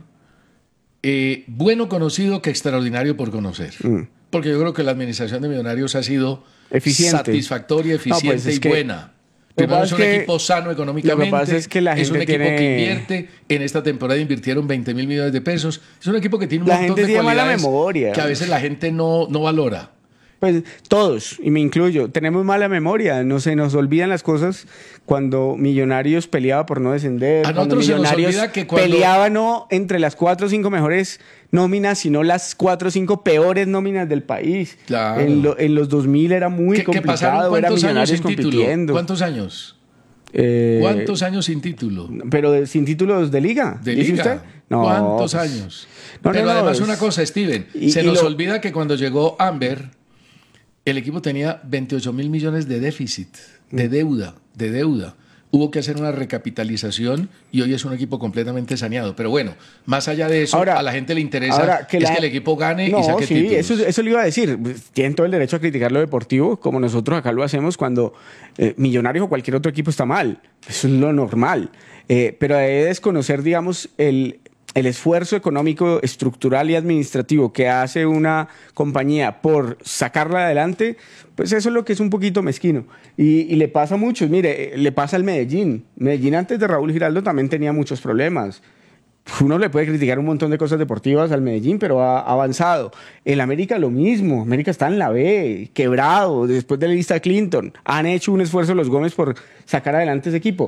bueno conocido que extraordinario por conocer. Porque yo creo que la administración de Millonarios ha sido eficiente, satisfactoria, eficiente y buena. Primero es un equipo sano económicamente. Lo que pasa es que la gente es un equipo que invierte. En esta temporada invirtieron 20.000 millones de pesos. Es un equipo que tiene un montón de cualidades que a veces la gente no valora. Pues todos, y me incluyo, tenemos mala memoria, no se nos olvidan las cosas cuando Millonarios peleaba por no descender, cuando Millonarios peleaba no entre las 4 o 5 mejores nóminas, sino las 4 o 5 peores nóminas del país. Claro. En los 2000 era muy complicado, era Millonarios compitiendo. ¿Cuántos años? ¿Cuántos años sin título? Pero sin títulos de liga, ¿de dice liga? usted? No, ¿Cuántos años? Pero además una cosa, Steven, se nos olvida que cuando llegó Amber, el equipo tenía 28.000 millones de déficit, de deuda. Hubo que hacer una recapitalización y hoy es un equipo completamente saneado. Pero bueno, más allá de eso, a la gente le interesa que el equipo gane y saque títulos. Eso le iba a decir. Tienen todo el derecho a criticar lo deportivo, como nosotros acá lo hacemos cuando Millonarios o cualquier otro equipo está mal. Eso es lo normal. Pero debe desconocer, digamos, el esfuerzo económico, estructural y administrativo que hace una compañía por sacarla adelante, pues eso es lo que es un poquito mezquino. Y le pasa a muchos. Mire, le pasa al Medellín. Medellín antes de Raúl Giraldo también tenía muchos problemas. Uno le puede criticar un montón de cosas deportivas al Medellín, pero ha avanzado. El América lo mismo. América está en la B, quebrado, después de la lista Clinton. Han hecho un esfuerzo los Gómez por sacar adelante ese equipo.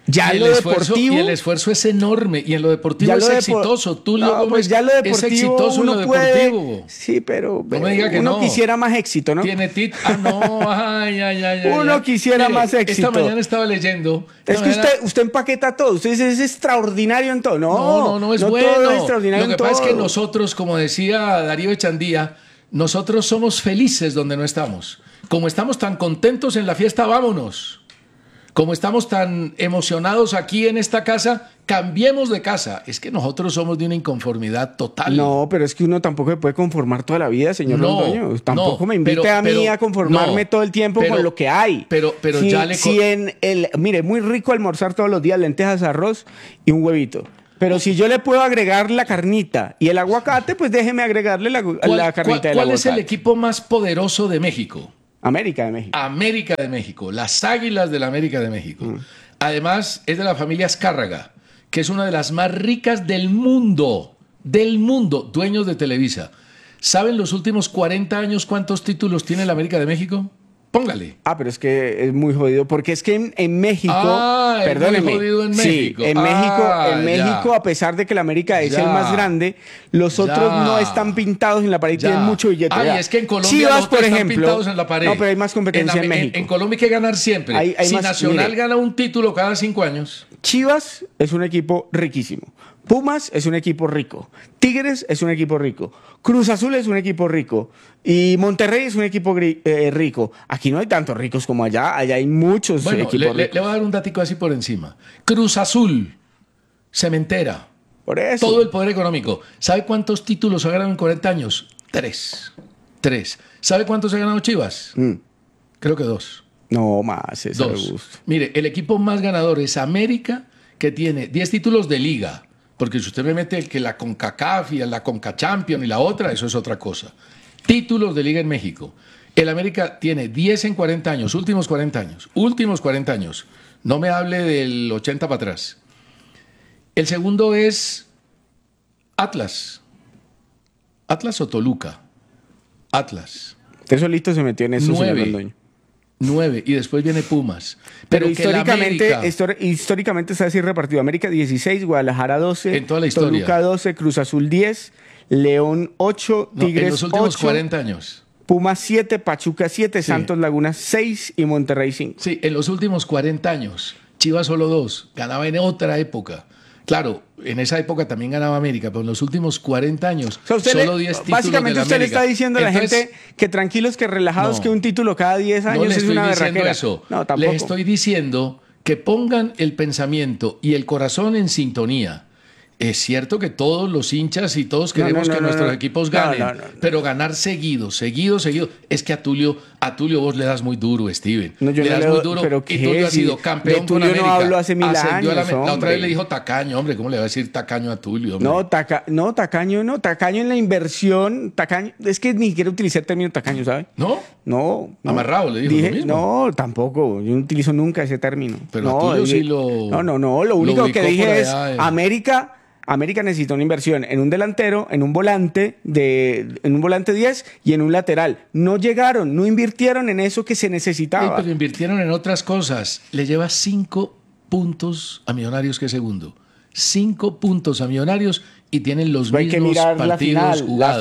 Ya y lo deportivo... Y el esfuerzo es enorme. Y en lo deportivo ya es lo exitoso. Tulio Gómez pues ya lo deportivo es exitoso en lo deportivo. Sí, pero no me diga que uno quisiera más éxito, ¿no? Tiene no, ay. Uno quisiera más éxito. Esta mañana estaba leyendo. Es que usted empaqueta todo. Usted es extraordinario en todo. No es bueno. Todo es extraordinario lo que pasa es que nosotros, como decía Darío Echandía, nosotros somos felices donde no estamos. Como estamos tan contentos en la fiesta, vámonos. Como estamos tan emocionados aquí en esta casa, cambiemos de casa. Es que nosotros somos de una inconformidad total. No, pero es que uno tampoco se puede conformar toda la vida, señor Londoño. Tampoco me invite a mí a conformarme todo el tiempo con lo que hay. Pero ya le... Mire, muy rico almorzar todos los días lentejas, arroz y un huevito. Pero si yo le puedo agregar la carnita y el aguacate, pues déjeme agregarle la carnita del aguacate. ¿Cuál es el equipo más poderoso de México? América de México. América de México, las Águilas de la América de México. Además, es de la familia Azcárraga, que es una de las más ricas del mundo, dueños de Televisa. ¿Saben los últimos 40 años cuántos títulos tiene la América de México? Póngale. Pero es que es muy jodido, porque es que en México, perdóneme, es muy jodido en México. Sí, en México, a pesar de que la América es el más grande, los otros no están pintados en la pared, tienen mucho billete. Es que en Colombia Chivas, por ejemplo, están pintados en la pared. No, pero hay más competencia en México. En Colombia hay que ganar siempre. Si Nacional gana un título cada 5 años. Chivas es un equipo riquísimo. Pumas es un equipo rico. Tigres es un equipo rico. Cruz Azul es un equipo rico. Y Monterrey es un equipo rico. Aquí no hay tantos ricos como allá. Allá hay muchos equipos ricos. Le voy a dar un datico así por encima. Cruz Azul, cementera. Por eso. Todo el poder económico. ¿Sabe cuántos títulos ha ganado en 40 años? 3. ¿Sabe cuántos ha ganado Chivas? Creo que 2. No, más. Eso 2. Me gusta. Mire, el equipo más ganador es América, que tiene 10 títulos de liga. Porque si usted me mete que la CONCACAF y la CONCACHAMPION y la otra, eso es otra cosa. Títulos de liga en México. El América tiene 10 en 40 años, últimos 40 años. No me hable del 80 para atrás. El segundo es Atlas. ¿Atlas o Toluca? Atlas. Usted solito se metió en eso, 9 y después viene Pumas. Pero históricamente está así repartido. América 16, Guadalajara 12, en toda la historia. Toluca 12, Cruz Azul 10, León 8, Tigres 8. En los últimos 40 años. Pumas 7, Pachuca 7, Santos Laguna 6 y Monterrey 5. Sí, en los últimos 40 años. Chivas solo 2. Ganaba en otra época. Claro, en esa época también ganaba América, pero en los últimos 40 años solo 10 títulos. Básicamente usted le está diciendo a la gente que tranquilos, que relajados, que un título cada 10 años es una berraquera. Eso. No, tampoco. Les estoy diciendo que pongan el pensamiento y el corazón en sintonía. Es cierto que todos los hinchas y todos queremos que nuestros equipos ganen, pero ganar seguido. Es que a Tulio vos le das muy duro, Steven. No, le das muy duro. Pero y Tulio ha sido campeón con América. No hablo hace 1000 años, la otra vez le dijo tacaño, hombre. ¿Cómo le va a decir tacaño a Tulio? Hombre? Tacaño no. Tacaño en la inversión. Tacaño. Es que ni quiero utilizar el término tacaño, ¿sabe? No. Amarrado, le dijo lo mismo. No, tampoco. Yo no utilizo nunca ese término. Pero a Tulio sí lo... No. Lo único que dije es América necesita una inversión en un delantero, en un volante 10 y en un lateral. No llegaron, no invirtieron en eso que se necesitaba. Sí, pero invirtieron en otras cosas. Le lleva 5 puntos a Millonarios, que es segundo. 5 puntos a Millonarios y tienen los mismos partidos jugados.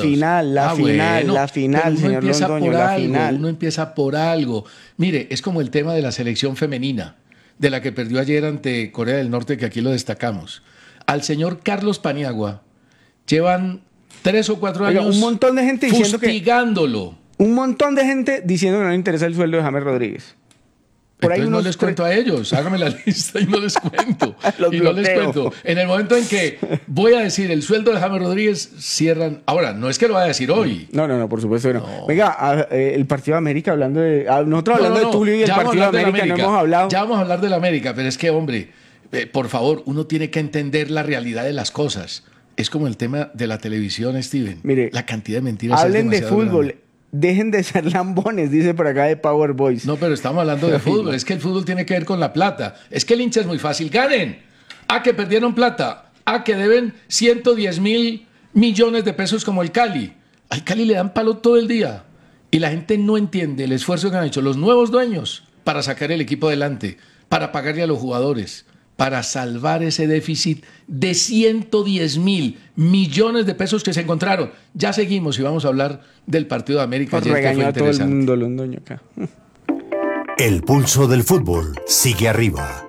La final, señor Londoño, la final. Uno empieza por algo. Mire, es como el tema de la selección femenina, de la que perdió ayer ante Corea del Norte, que aquí lo destacamos. Al señor Carlos Paniagua llevan 3 o 4 años un montón de gente fustigándolo. Un montón de gente diciendo que no le interesa el sueldo de James Rodríguez. Por ahí no les cuento a ellos, hágame la lista y no les cuento. En el momento en que voy a decir el sueldo de James Rodríguez, cierran. Ahora, no es que lo vaya a decir hoy. No, por supuesto que no. Venga, el Partido de América, hablando de... Nosotros hablando de Tulio y el Partido de América, no hemos hablado. Ya vamos a hablar de la América, pero es que, hombre, por favor, uno tiene que entender la realidad de las cosas. Es como el tema de la televisión, Steven. Mire, la cantidad de mentiras. Hablen de fútbol. Grande. Dejen de ser lambones, dice por acá de Power Boys. No, pero estamos hablando de fútbol. Es que el fútbol tiene que ver con la plata. Es que el hincha es muy fácil. ¡Ganen! Que perdieron plata. Que deben 110.000 millones de pesos como el Cali. Al Cali le dan palo todo el día. Y la gente no entiende el esfuerzo que han hecho los nuevos dueños para sacar el equipo adelante, para pagarle a los jugadores, para salvar ese déficit de 110.000 millones de pesos que se encontraron. Ya seguimos y vamos a hablar del partido de América ayer, que fue regañó a todo el interesante. mundo Londoño acá. El pulso del fútbol sigue arriba.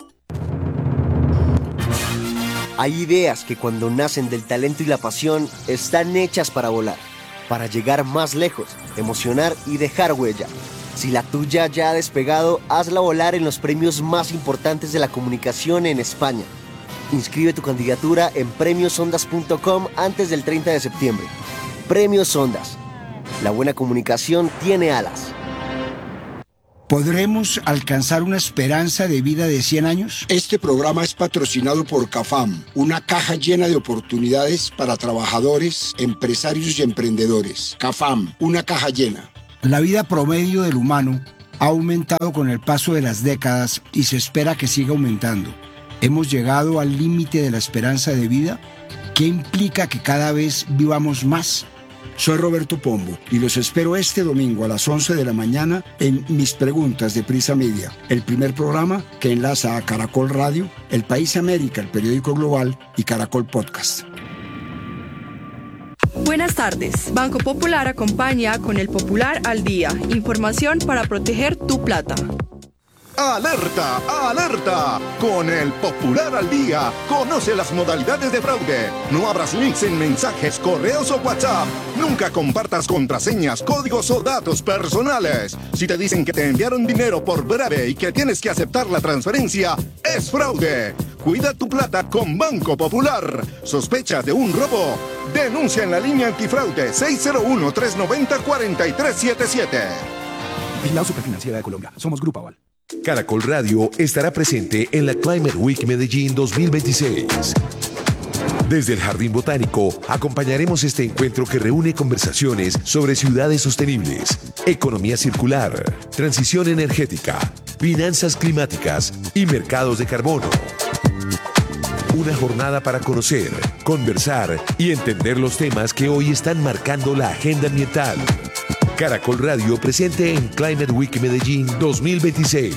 Hay ideas que cuando nacen del talento y la pasión están hechas para volar, para llegar más lejos, emocionar y dejar huella. Si la tuya ya ha despegado, hazla volar en los premios más importantes de la comunicación en España. Inscribe tu candidatura en premiosondas.com antes del 30 de septiembre. Premios Ondas. La buena comunicación tiene alas. ¿Podremos alcanzar una esperanza de vida de 100 años? Este programa es patrocinado por CAFAM, una caja llena de oportunidades para trabajadores, empresarios y emprendedores. CAFAM, una caja llena. La vida promedio del humano ha aumentado con el paso de las décadas y se espera que siga aumentando. ¿Hemos llegado al límite de la esperanza de vida? ¿Qué implica que cada vez vivamos más? Soy Roberto Pombo y los espero este domingo a las 11 de la mañana en Mis Preguntas de Prisa Media, el primer programa que enlaza a Caracol Radio, El País América, el periódico global y Caracol Podcast. Buenas tardes. Banco Popular acompaña con el Popular al Día. Información para proteger tu plata. ¡Alerta! ¡Alerta! Con el Popular al Día, conoce las modalidades de fraude. No abras links en mensajes, correos o WhatsApp. Nunca compartas contraseñas, códigos o datos personales. Si te dicen que te enviaron dinero por breve y que tienes que aceptar la transferencia, es fraude. Cuida tu plata con Banco Popular. ¿Sospechas de un robo? Denuncia en la línea antifraude 601-390-4377. Vigilado Superfinanciera de Colombia. Somos Grupo Aval. Caracol Radio estará presente en la Climate Week Medellín 2026. Desde el Jardín Botánico acompañaremos este encuentro que reúne conversaciones sobre ciudades sostenibles, economía circular, transición energética, finanzas climáticas y mercados de carbono. Una jornada para conocer, conversar y entender los temas que hoy están marcando la agenda ambiental. Caracol Radio presente en Climate Week Medellín 2026.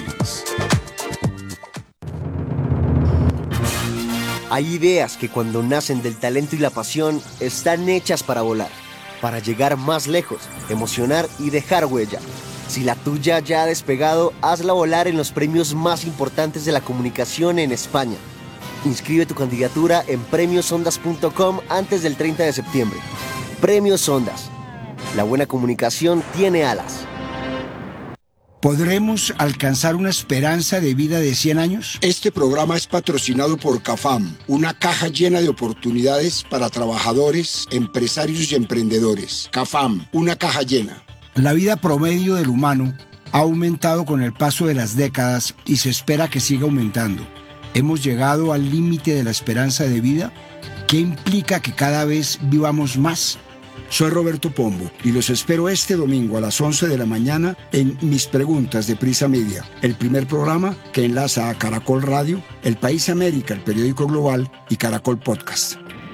Hay ideas que cuando nacen del talento y la pasión están hechas para volar, para llegar más lejos, emocionar y dejar huella. Si la tuya ya ha despegado, hazla volar en los premios más importantes de la comunicación en España. Inscribe tu candidatura en premiosondas.com antes del 30 de septiembre. Premios Ondas. La buena comunicación tiene alas. ¿Podremos alcanzar una esperanza de vida de 100 años? Este programa es patrocinado por CAFAM, una caja llena de oportunidades para trabajadores, empresarios y emprendedores. CAFAM, una caja llena. La vida promedio del humano ha aumentado con el paso de las décadas y se espera que siga aumentando. ¿Hemos llegado al límite de la esperanza de vida? ¿Qué implica que cada vez vivamos más? Soy Roberto Pombo y los espero este domingo a las 11 de la mañana en Mis Preguntas de Prisa Media, el primer programa que enlaza a Caracol Radio, El País América, el periódico global y Caracol Podcast.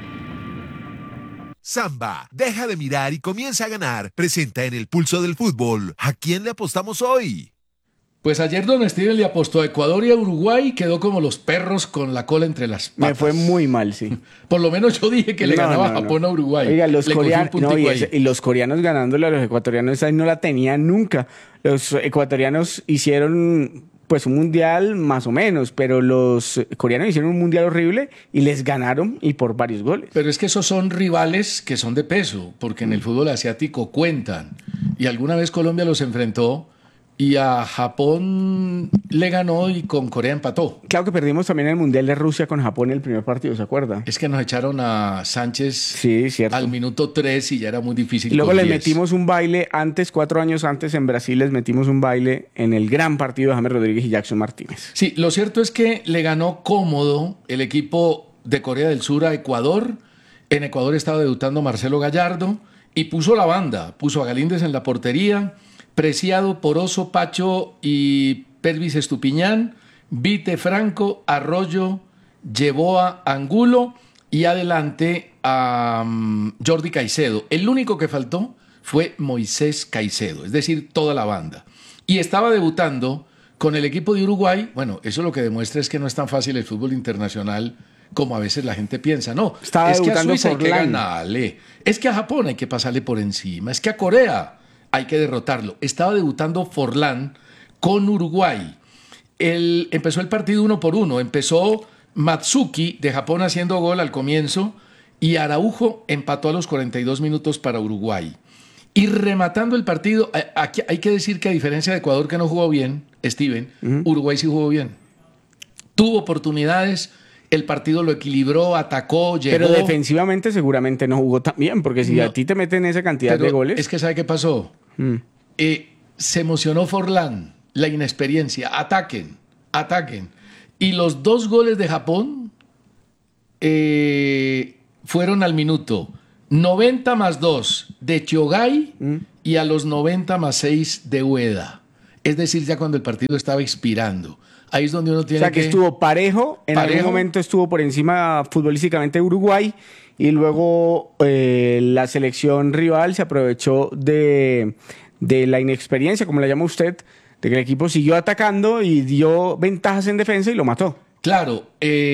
Samba, deja de mirar y comienza a ganar. Presenta en el pulso del fútbol. ¿A quién le apostamos hoy? Pues ayer don Steven le apostó a Ecuador y a Uruguay y quedó como los perros con la cola entre las patas. Me fue muy mal, sí. Por lo menos yo dije que le ganaba Japón a Uruguay. Oiga, los coreanos, y los coreanos ganándole a los ecuatorianos, ahí no la tenían nunca. Los ecuatorianos hicieron pues un mundial más o menos, pero los coreanos hicieron un mundial horrible y les ganaron y por varios goles. Pero es que esos son rivales que son de peso, porque en el fútbol asiático cuentan. Y alguna vez Colombia los enfrentó y a Japón le ganó y con Corea empató. Claro que perdimos también el Mundial de Rusia con Japón en el primer partido, ¿se acuerda? Es que nos echaron a Sánchez al minuto 3 y ya era muy difícil. Y luego le metimos un baile antes, 4 años antes en Brasil les metimos un baile en el gran partido de James Rodríguez y Jackson Martínez. Sí, lo cierto es que le ganó cómodo el equipo de Corea del Sur a Ecuador. En Ecuador estaba debutando Marcelo Gallardo y puso la banda, puso a Galíndez en la portería, Preciado, Poroso, Pacho y Pervis Estupiñán, Vite, Franco, Arroyo, Yeboa, Angulo y adelante a Jordi Caicedo. El único que faltó fue Moisés Caicedo, es decir, toda la banda. Y estaba debutando Con el equipo de Uruguay, bueno, eso lo que demuestra es que no es tan fácil el fútbol internacional como a veces la gente piensa. No, Estaba es que a debutando Suiza hay que Forlán. ganarle, es que a Japón hay que pasarle por encima, es que a Corea hay que derrotarlo. Estaba debutando Forlán con Uruguay. Empezó el partido 1-1, empezó Matsuki de Japón haciendo gol al comienzo y Araujo empató a los 42 minutos para Uruguay. Y rematando el partido, aquí hay que decir que a diferencia de Ecuador que no jugó bien, Steven, Uruguay sí jugó bien. Tuvo oportunidades, el partido lo equilibró, atacó, llegó. Pero defensivamente seguramente no jugó tan bien, porque si a ti te meten esa cantidad de goles... Es que ¿sabe qué pasó? Se emocionó Forlán, la inexperiencia, ataquen. Y los 2 goles de Japón fueron al minuto 90 más 2 de Chogai y a los 90 más 6 de Ueda. Es decir, ya cuando el partido estaba expirando. Ahí es donde uno tiene que... O sea, que estuvo parejo, en algún momento estuvo por encima futbolísticamente de Uruguay y luego la selección rival se aprovechó de la inexperiencia, como la llama usted, de que el equipo siguió atacando y dio ventajas en defensa y lo mató. Claro,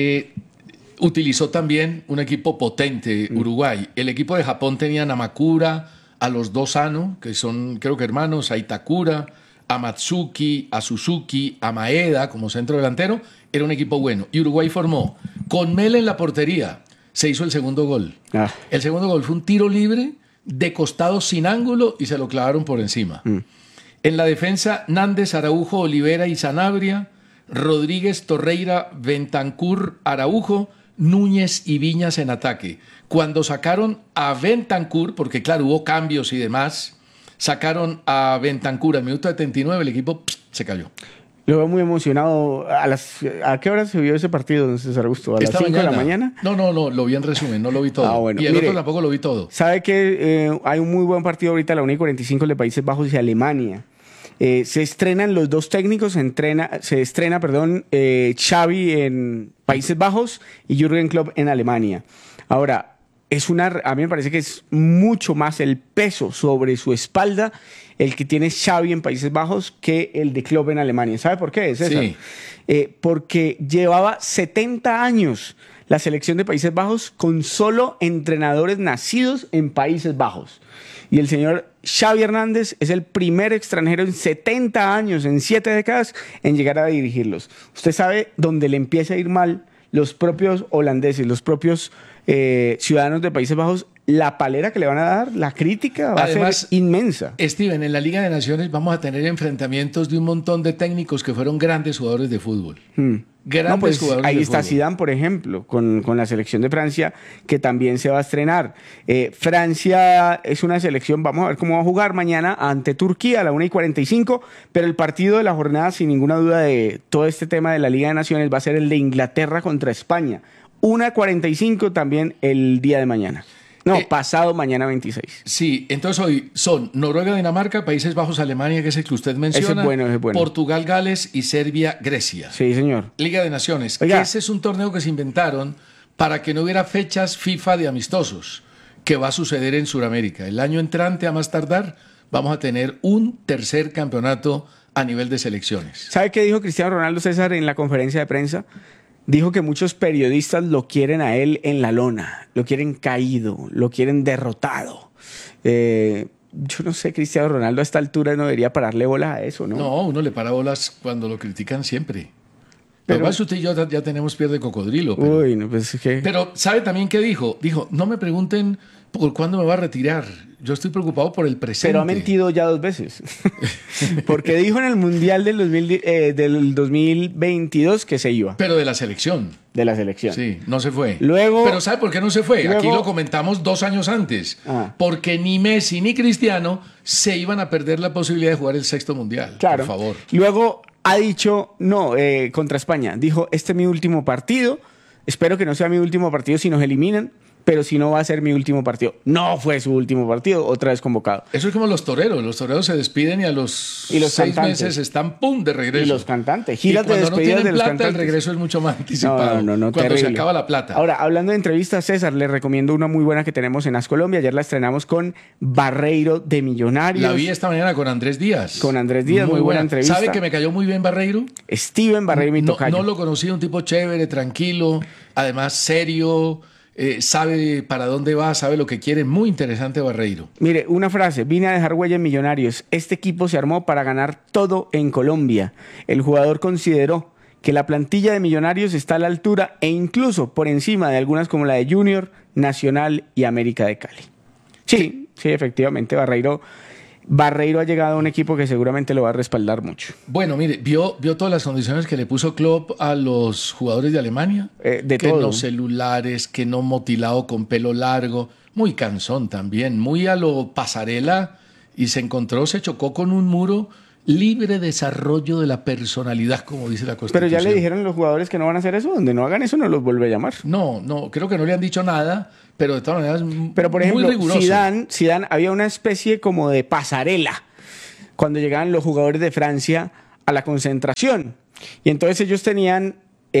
utilizó también un equipo potente, Uruguay. El equipo de Japón tenía a Namakura, a los 2 Sano, que son creo que hermanos, a Itakura, a Matsuki, a Suzuki, a Maeda como centro delantero. Era un equipo bueno. Y Uruguay formó con Mel en la portería. Se hizo el segundo gol. El segundo gol fue un tiro libre de costado sin ángulo y se lo clavaron por encima. En la defensa, Nández, Araujo, Olivera y Sanabria, Rodríguez, Torreira, Bentancur, Araujo, Núñez y Viñas en ataque. Cuando sacaron a Bentancur, porque claro, hubo cambios y demás, sacaron a Bentancur al minuto 79, el equipo se cayó. Lo veo muy emocionado. ¿A qué hora se vio ese partido, César Augusto? ¿A las 5 de la mañana? No, lo vi en resumen, no lo vi todo. Bueno, y el otro tampoco lo vi todo. ¿Sabe que hay un muy buen partido ahorita a la 1:45 de Países Bajos y Alemania? Se estrenan los 2 técnicos, se estrena Xavi en Países Bajos y Jürgen Klopp en Alemania. Ahora, a mí me parece que es mucho más el peso sobre su espalda el que tiene Xavi en Países Bajos que el de Klopp en Alemania. ¿Sabe por qué, César? Sí. Porque llevaba 70 años la selección de Países Bajos con solo entrenadores nacidos en Países Bajos. Y el señor Xavi Hernández es el primer extranjero en 70 años, en 7 décadas, en llegar a dirigirlos. Usted sabe dónde le empieza a ir mal los propios holandeses, los propios ciudadanos de Países Bajos, la palera que le van a dar, la crítica va a ser inmensa. Steven, en la Liga de Naciones vamos a tener enfrentamientos de un montón de técnicos que fueron grandes jugadores de fútbol. Grandes jugadores ahí de está fútbol. Zidane, por ejemplo, con la selección de Francia, que también se va a estrenar. Francia es una selección, vamos a ver cómo va a jugar mañana ante Turquía a la 1:45, pero el partido de la jornada, sin ninguna duda, de todo este tema de la Liga de Naciones va a ser el de Inglaterra contra España. 1:45 también el día de mañana. No, pasado mañana 26. Sí, entonces hoy son Noruega, Dinamarca, Países Bajos, Alemania, que es el que usted menciona. Ese es bueno. Portugal, Gales y Serbia, Grecia. Sí, señor. Liga de Naciones. Oiga. Que ese es un torneo que se inventaron para que no hubiera fechas FIFA de amistosos, que va a suceder en Sudamérica. El año entrante, a más tardar, vamos a tener un tercer campeonato a nivel de selecciones. ¿Sabe qué dijo Cristiano Ronaldo, César, en la conferencia de prensa? Dijo que muchos periodistas lo quieren a él en la lona, lo quieren caído, lo quieren derrotado. Yo no sé, Cristiano Ronaldo a esta altura no debería pararle bolas a eso, ¿no? No, uno le para bolas cuando lo critican siempre. Pero además usted y yo ya tenemos piel de cocodrilo. Uy, no, pues es que... Pero ¿sabe también qué dijo? Dijo, no me pregunten por cuándo me va a retirar. Yo estoy preocupado por el presente. Pero ha mentido ya 2 veces. Porque dijo en el Mundial del 2022 que se iba. Pero de la selección. De la selección. Sí, no se fue. Luego... Pero ¿sabe por qué no se fue? Luego... Aquí lo comentamos 2 años antes. Porque ni Messi ni Cristiano se iban a perder la posibilidad de jugar el 6º Mundial. Claro. Por favor. Luego ha dicho, contra España. Dijo, este es mi último partido. Espero que no sea mi último partido si nos eliminan. pero si no va a ser mi último partido. No fue su último partido, otra vez convocado. Eso es como los toreros se despiden y a los 6 meses están ¡pum! De regreso. Y los cantantes, giras de despedida de los cantantes. Cantantes. El regreso es mucho más anticipado. No, cuando terrible. se acaba la plata. Ahora, hablando de entrevistas, César, les recomiendo una muy buena que tenemos en As Colombia. Ayer la estrenamos con Barreiro de Millonarios. La vi esta mañana con Andrés Díaz. Con Andrés Díaz, muy buena entrevista. ¿Sabe que me cayó muy bien Barreiro? Steven Barreiro, mi tocayo. No lo conocí, un tipo chévere, tranquilo, además serio. Sabe para dónde va, sabe lo que quiere. Muy interesante Barreiro. Mire, una frase: vine a dejar huella en Millonarios. Este equipo se armó para ganar todo en Colombia. El jugador consideró que la plantilla de Millonarios está a la altura e incluso por encima de algunas como la de Junior, Nacional y América de Cali. Sí, efectivamente, Barreiro ha llegado a un equipo que seguramente lo va a respaldar mucho. Bueno, mire, vio todas las condiciones que le puso Klopp a los jugadores de Alemania. De que todo. no celulares, que no motilado con pelo largo, muy cansón también, muy a lo pasarela, y se chocó con un muro. Libre desarrollo de la personalidad, como dice la Constitución. Pero ya le dijeron los jugadores que no van a hacer eso. Donde no hagan eso, no los vuelve a llamar. No, creo que no le han dicho nada, pero de todas maneras pero por ejemplo, muy riguroso. Zidane había una especie como de pasarela cuando llegaban los jugadores de Francia a la concentración. Y entonces ellos tenían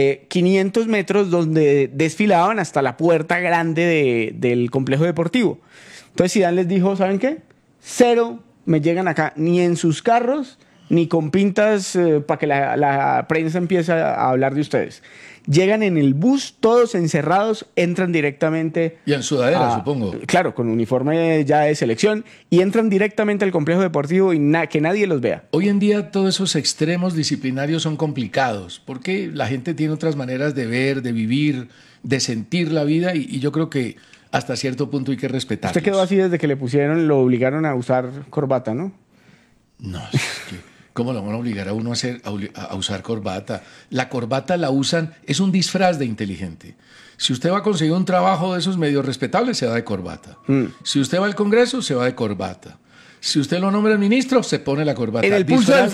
500 metros donde desfilaban hasta la puerta grande del complejo deportivo. Entonces Zidane les dijo, ¿saben qué? 0 me llegan acá, ni en sus carros, ni con pintas para que la prensa empiece a hablar de ustedes. Llegan en el bus, todos encerrados, entran directamente... Y en sudadera, supongo. Claro, con uniforme ya de selección, y entran directamente al complejo deportivo y que nadie los vea. Hoy en día todos esos extremos disciplinarios son complicados, porque la gente tiene otras maneras de ver, de vivir, de sentir la vida, y yo creo que hasta cierto punto hay que respetarlos. Usted quedó así desde que lo obligaron a usar corbata, ¿no? No, es que, ¿cómo lo van a obligar a uno a usar corbata? La corbata la usan, es un disfraz de inteligente. Si usted va a conseguir un trabajo de esos medios respetables, se va de corbata. Si usted va al Congreso, se va de corbata. Si usted lo nombra ministro, se pone la corbata. En el pulso del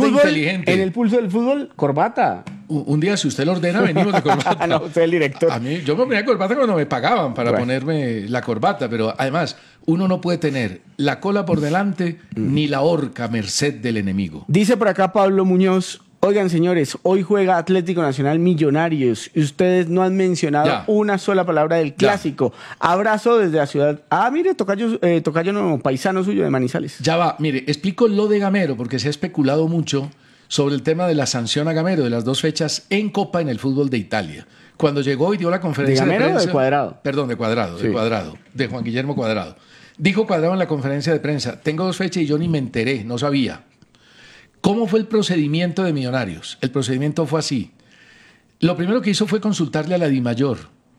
fútbol, corbata. Un día, si usted lo ordena, venimos de corbata. No, usted es el director. A mí, yo me ponía corbata cuando me pagaban para ponerme la corbata, pero además, uno no puede tener la cola por delante ni la horca a merced del enemigo. Dice por acá Pablo Muñoz: oigan, señores, hoy juega Atlético Nacional Millonarios y ustedes no han mencionado una sola palabra del clásico. Abrazo desde la ciudad. Ah, mire, tocayo no, paisano suyo de Manizales. Ya va, mire, explico lo de Gamero, porque se ha especulado mucho sobre el tema de la sanción a Gamero de las 2 fechas en Copa en el fútbol de Italia. Cuando llegó y dio la conferencia de prensa... ¿De Cuadrado? Perdón, de Cuadrado, sí. De Juan Guillermo Cuadrado. Dijo Cuadrado en la conferencia de prensa: tengo 2 fechas y yo ni me enteré, no sabía. ¿Cómo fue el procedimiento de Millonarios? El procedimiento fue así. Lo primero que hizo fue consultarle a la DIMAYOR,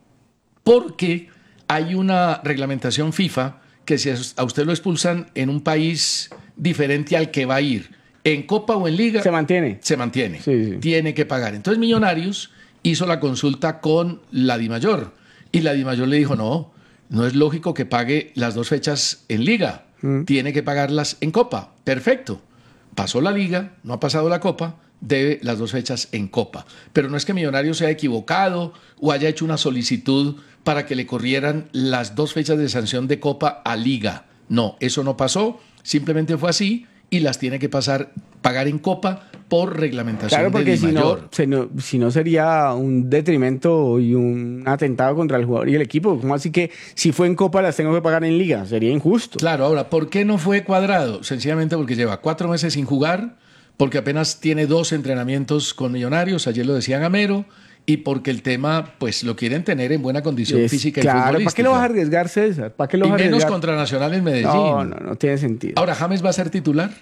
porque hay una reglamentación FIFA que si a usted lo expulsan en un país diferente al que va a ir, en Copa o en Liga... Se mantiene. Se mantiene. Sí. Tiene que pagar. Entonces Millonarios hizo la consulta con la DIMAYOR y la DIMAYOR le dijo: no es lógico que pague las 2 fechas en Liga. Tiene que pagarlas en Copa. Perfecto. Pasó la Liga, no ha pasado la Copa, debe las 2 fechas en Copa. Pero no es que Millonarios se haya equivocado o haya hecho una solicitud para que le corrieran las 2 fechas de sanción de Copa a Liga. No, eso no pasó, simplemente fue así y las tiene que pagar en Copa por reglamentación. Claro, porque de DIMAYOR. si no sería un detrimento y un atentado contra el jugador y el equipo. ¿Cómo así que si fue en Copa las tengo que pagar en Liga? Sería injusto. Claro, ahora, ¿por qué no fue Cuadrado? Sencillamente porque lleva 4 meses sin jugar, porque apenas tiene 2 entrenamientos con Millonarios, ayer lo decía Gamero, y porque el tema, pues, lo quieren tener en buena condición física y futbolística. ¿Para qué lo vas a arriesgar, César? ¿Para qué lo vas a arriesgar? Menos contra Nacional en Medellín. No tiene sentido. Ahora, ¿James va a ser titular?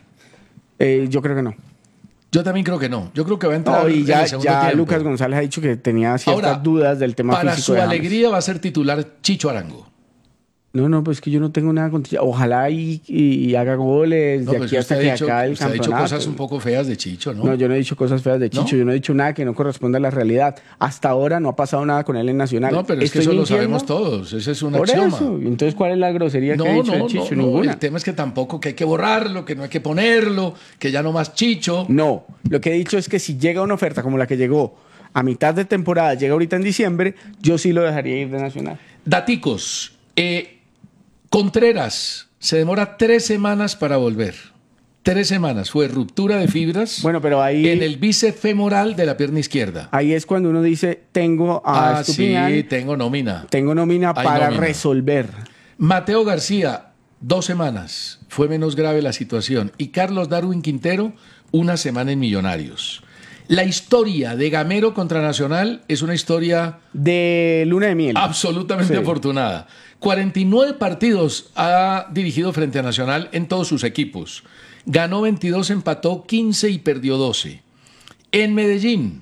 Yo creo que no. Yo también creo que no. Yo creo que va a entrar y ya, en el segundo tiempo. Lucas González ha dicho que tenía ciertas dudas del tema para físico. Para su alegría va a ser titular Chicho Arango. No, pues que yo no tengo nada contra... Ojalá y haga goles de aquí hasta que acá el campeonato. Usted ha dicho cosas un poco feas de Chicho, ¿no? No, yo no he dicho cosas feas de Chicho. ¿No? Yo no he dicho nada que no corresponda a la realidad. Hasta ahora no ha pasado nada con él en Nacional. No, pero es que eso lo sabemos todos. Ese es un axioma. Eso. Entonces, ¿cuál es la grosería que ha dicho de Chicho? Ninguna. El tema es que tampoco que hay que borrarlo, que no hay que ponerlo, que ya no más Chicho. No, lo que he dicho es que si llega una oferta como la que llegó a mitad de temporada, llega ahorita en diciembre, yo sí lo dejaría ir de Nacional. Daticos. Contreras se demora 3 semanas para volver. 3 semanas. Fue ruptura de fibras pero ahí, en el bíceps femoral de la pierna izquierda. Ahí es cuando uno dice, tengo a Estupiñán. Sí, tengo nómina. Tengo nómina para resolver. Mateo García, 2 semanas. Fue menos grave la situación. Y Carlos Darwin Quintero, 1 semana en Millonarios. La historia de Gamero contra Nacional es una historia de luna de miel. Absolutamente afortunada. 49 partidos ha dirigido frente a Nacional en todos sus equipos. Ganó 22, empató 15 y perdió 12. En Medellín,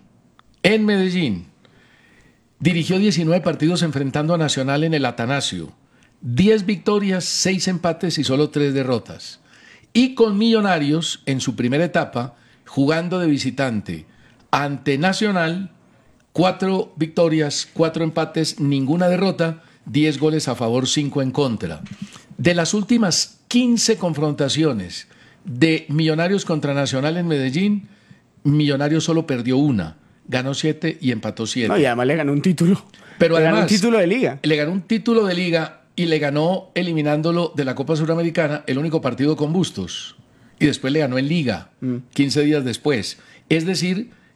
dirigió 19 partidos enfrentando a Nacional en el Atanasio. 10 victorias, 6 empates y solo 3 derrotas. Y con Millonarios, en su primera etapa, jugando de visitante ante Nacional, 4 victorias, 4 empates, ninguna derrota, 10 goles a favor, 5 en contra. De las últimas 15 confrontaciones de Millonarios contra Nacional en Medellín, Millonarios solo perdió 1, ganó 7 y empató 7. No, y además le ganó un título. Pero además, ganó un título de liga. Le ganó un título de liga y le ganó eliminándolo de la Copa Suramericana, el único partido con Bustos. Y después le ganó en liga, 15 días después. Es decir,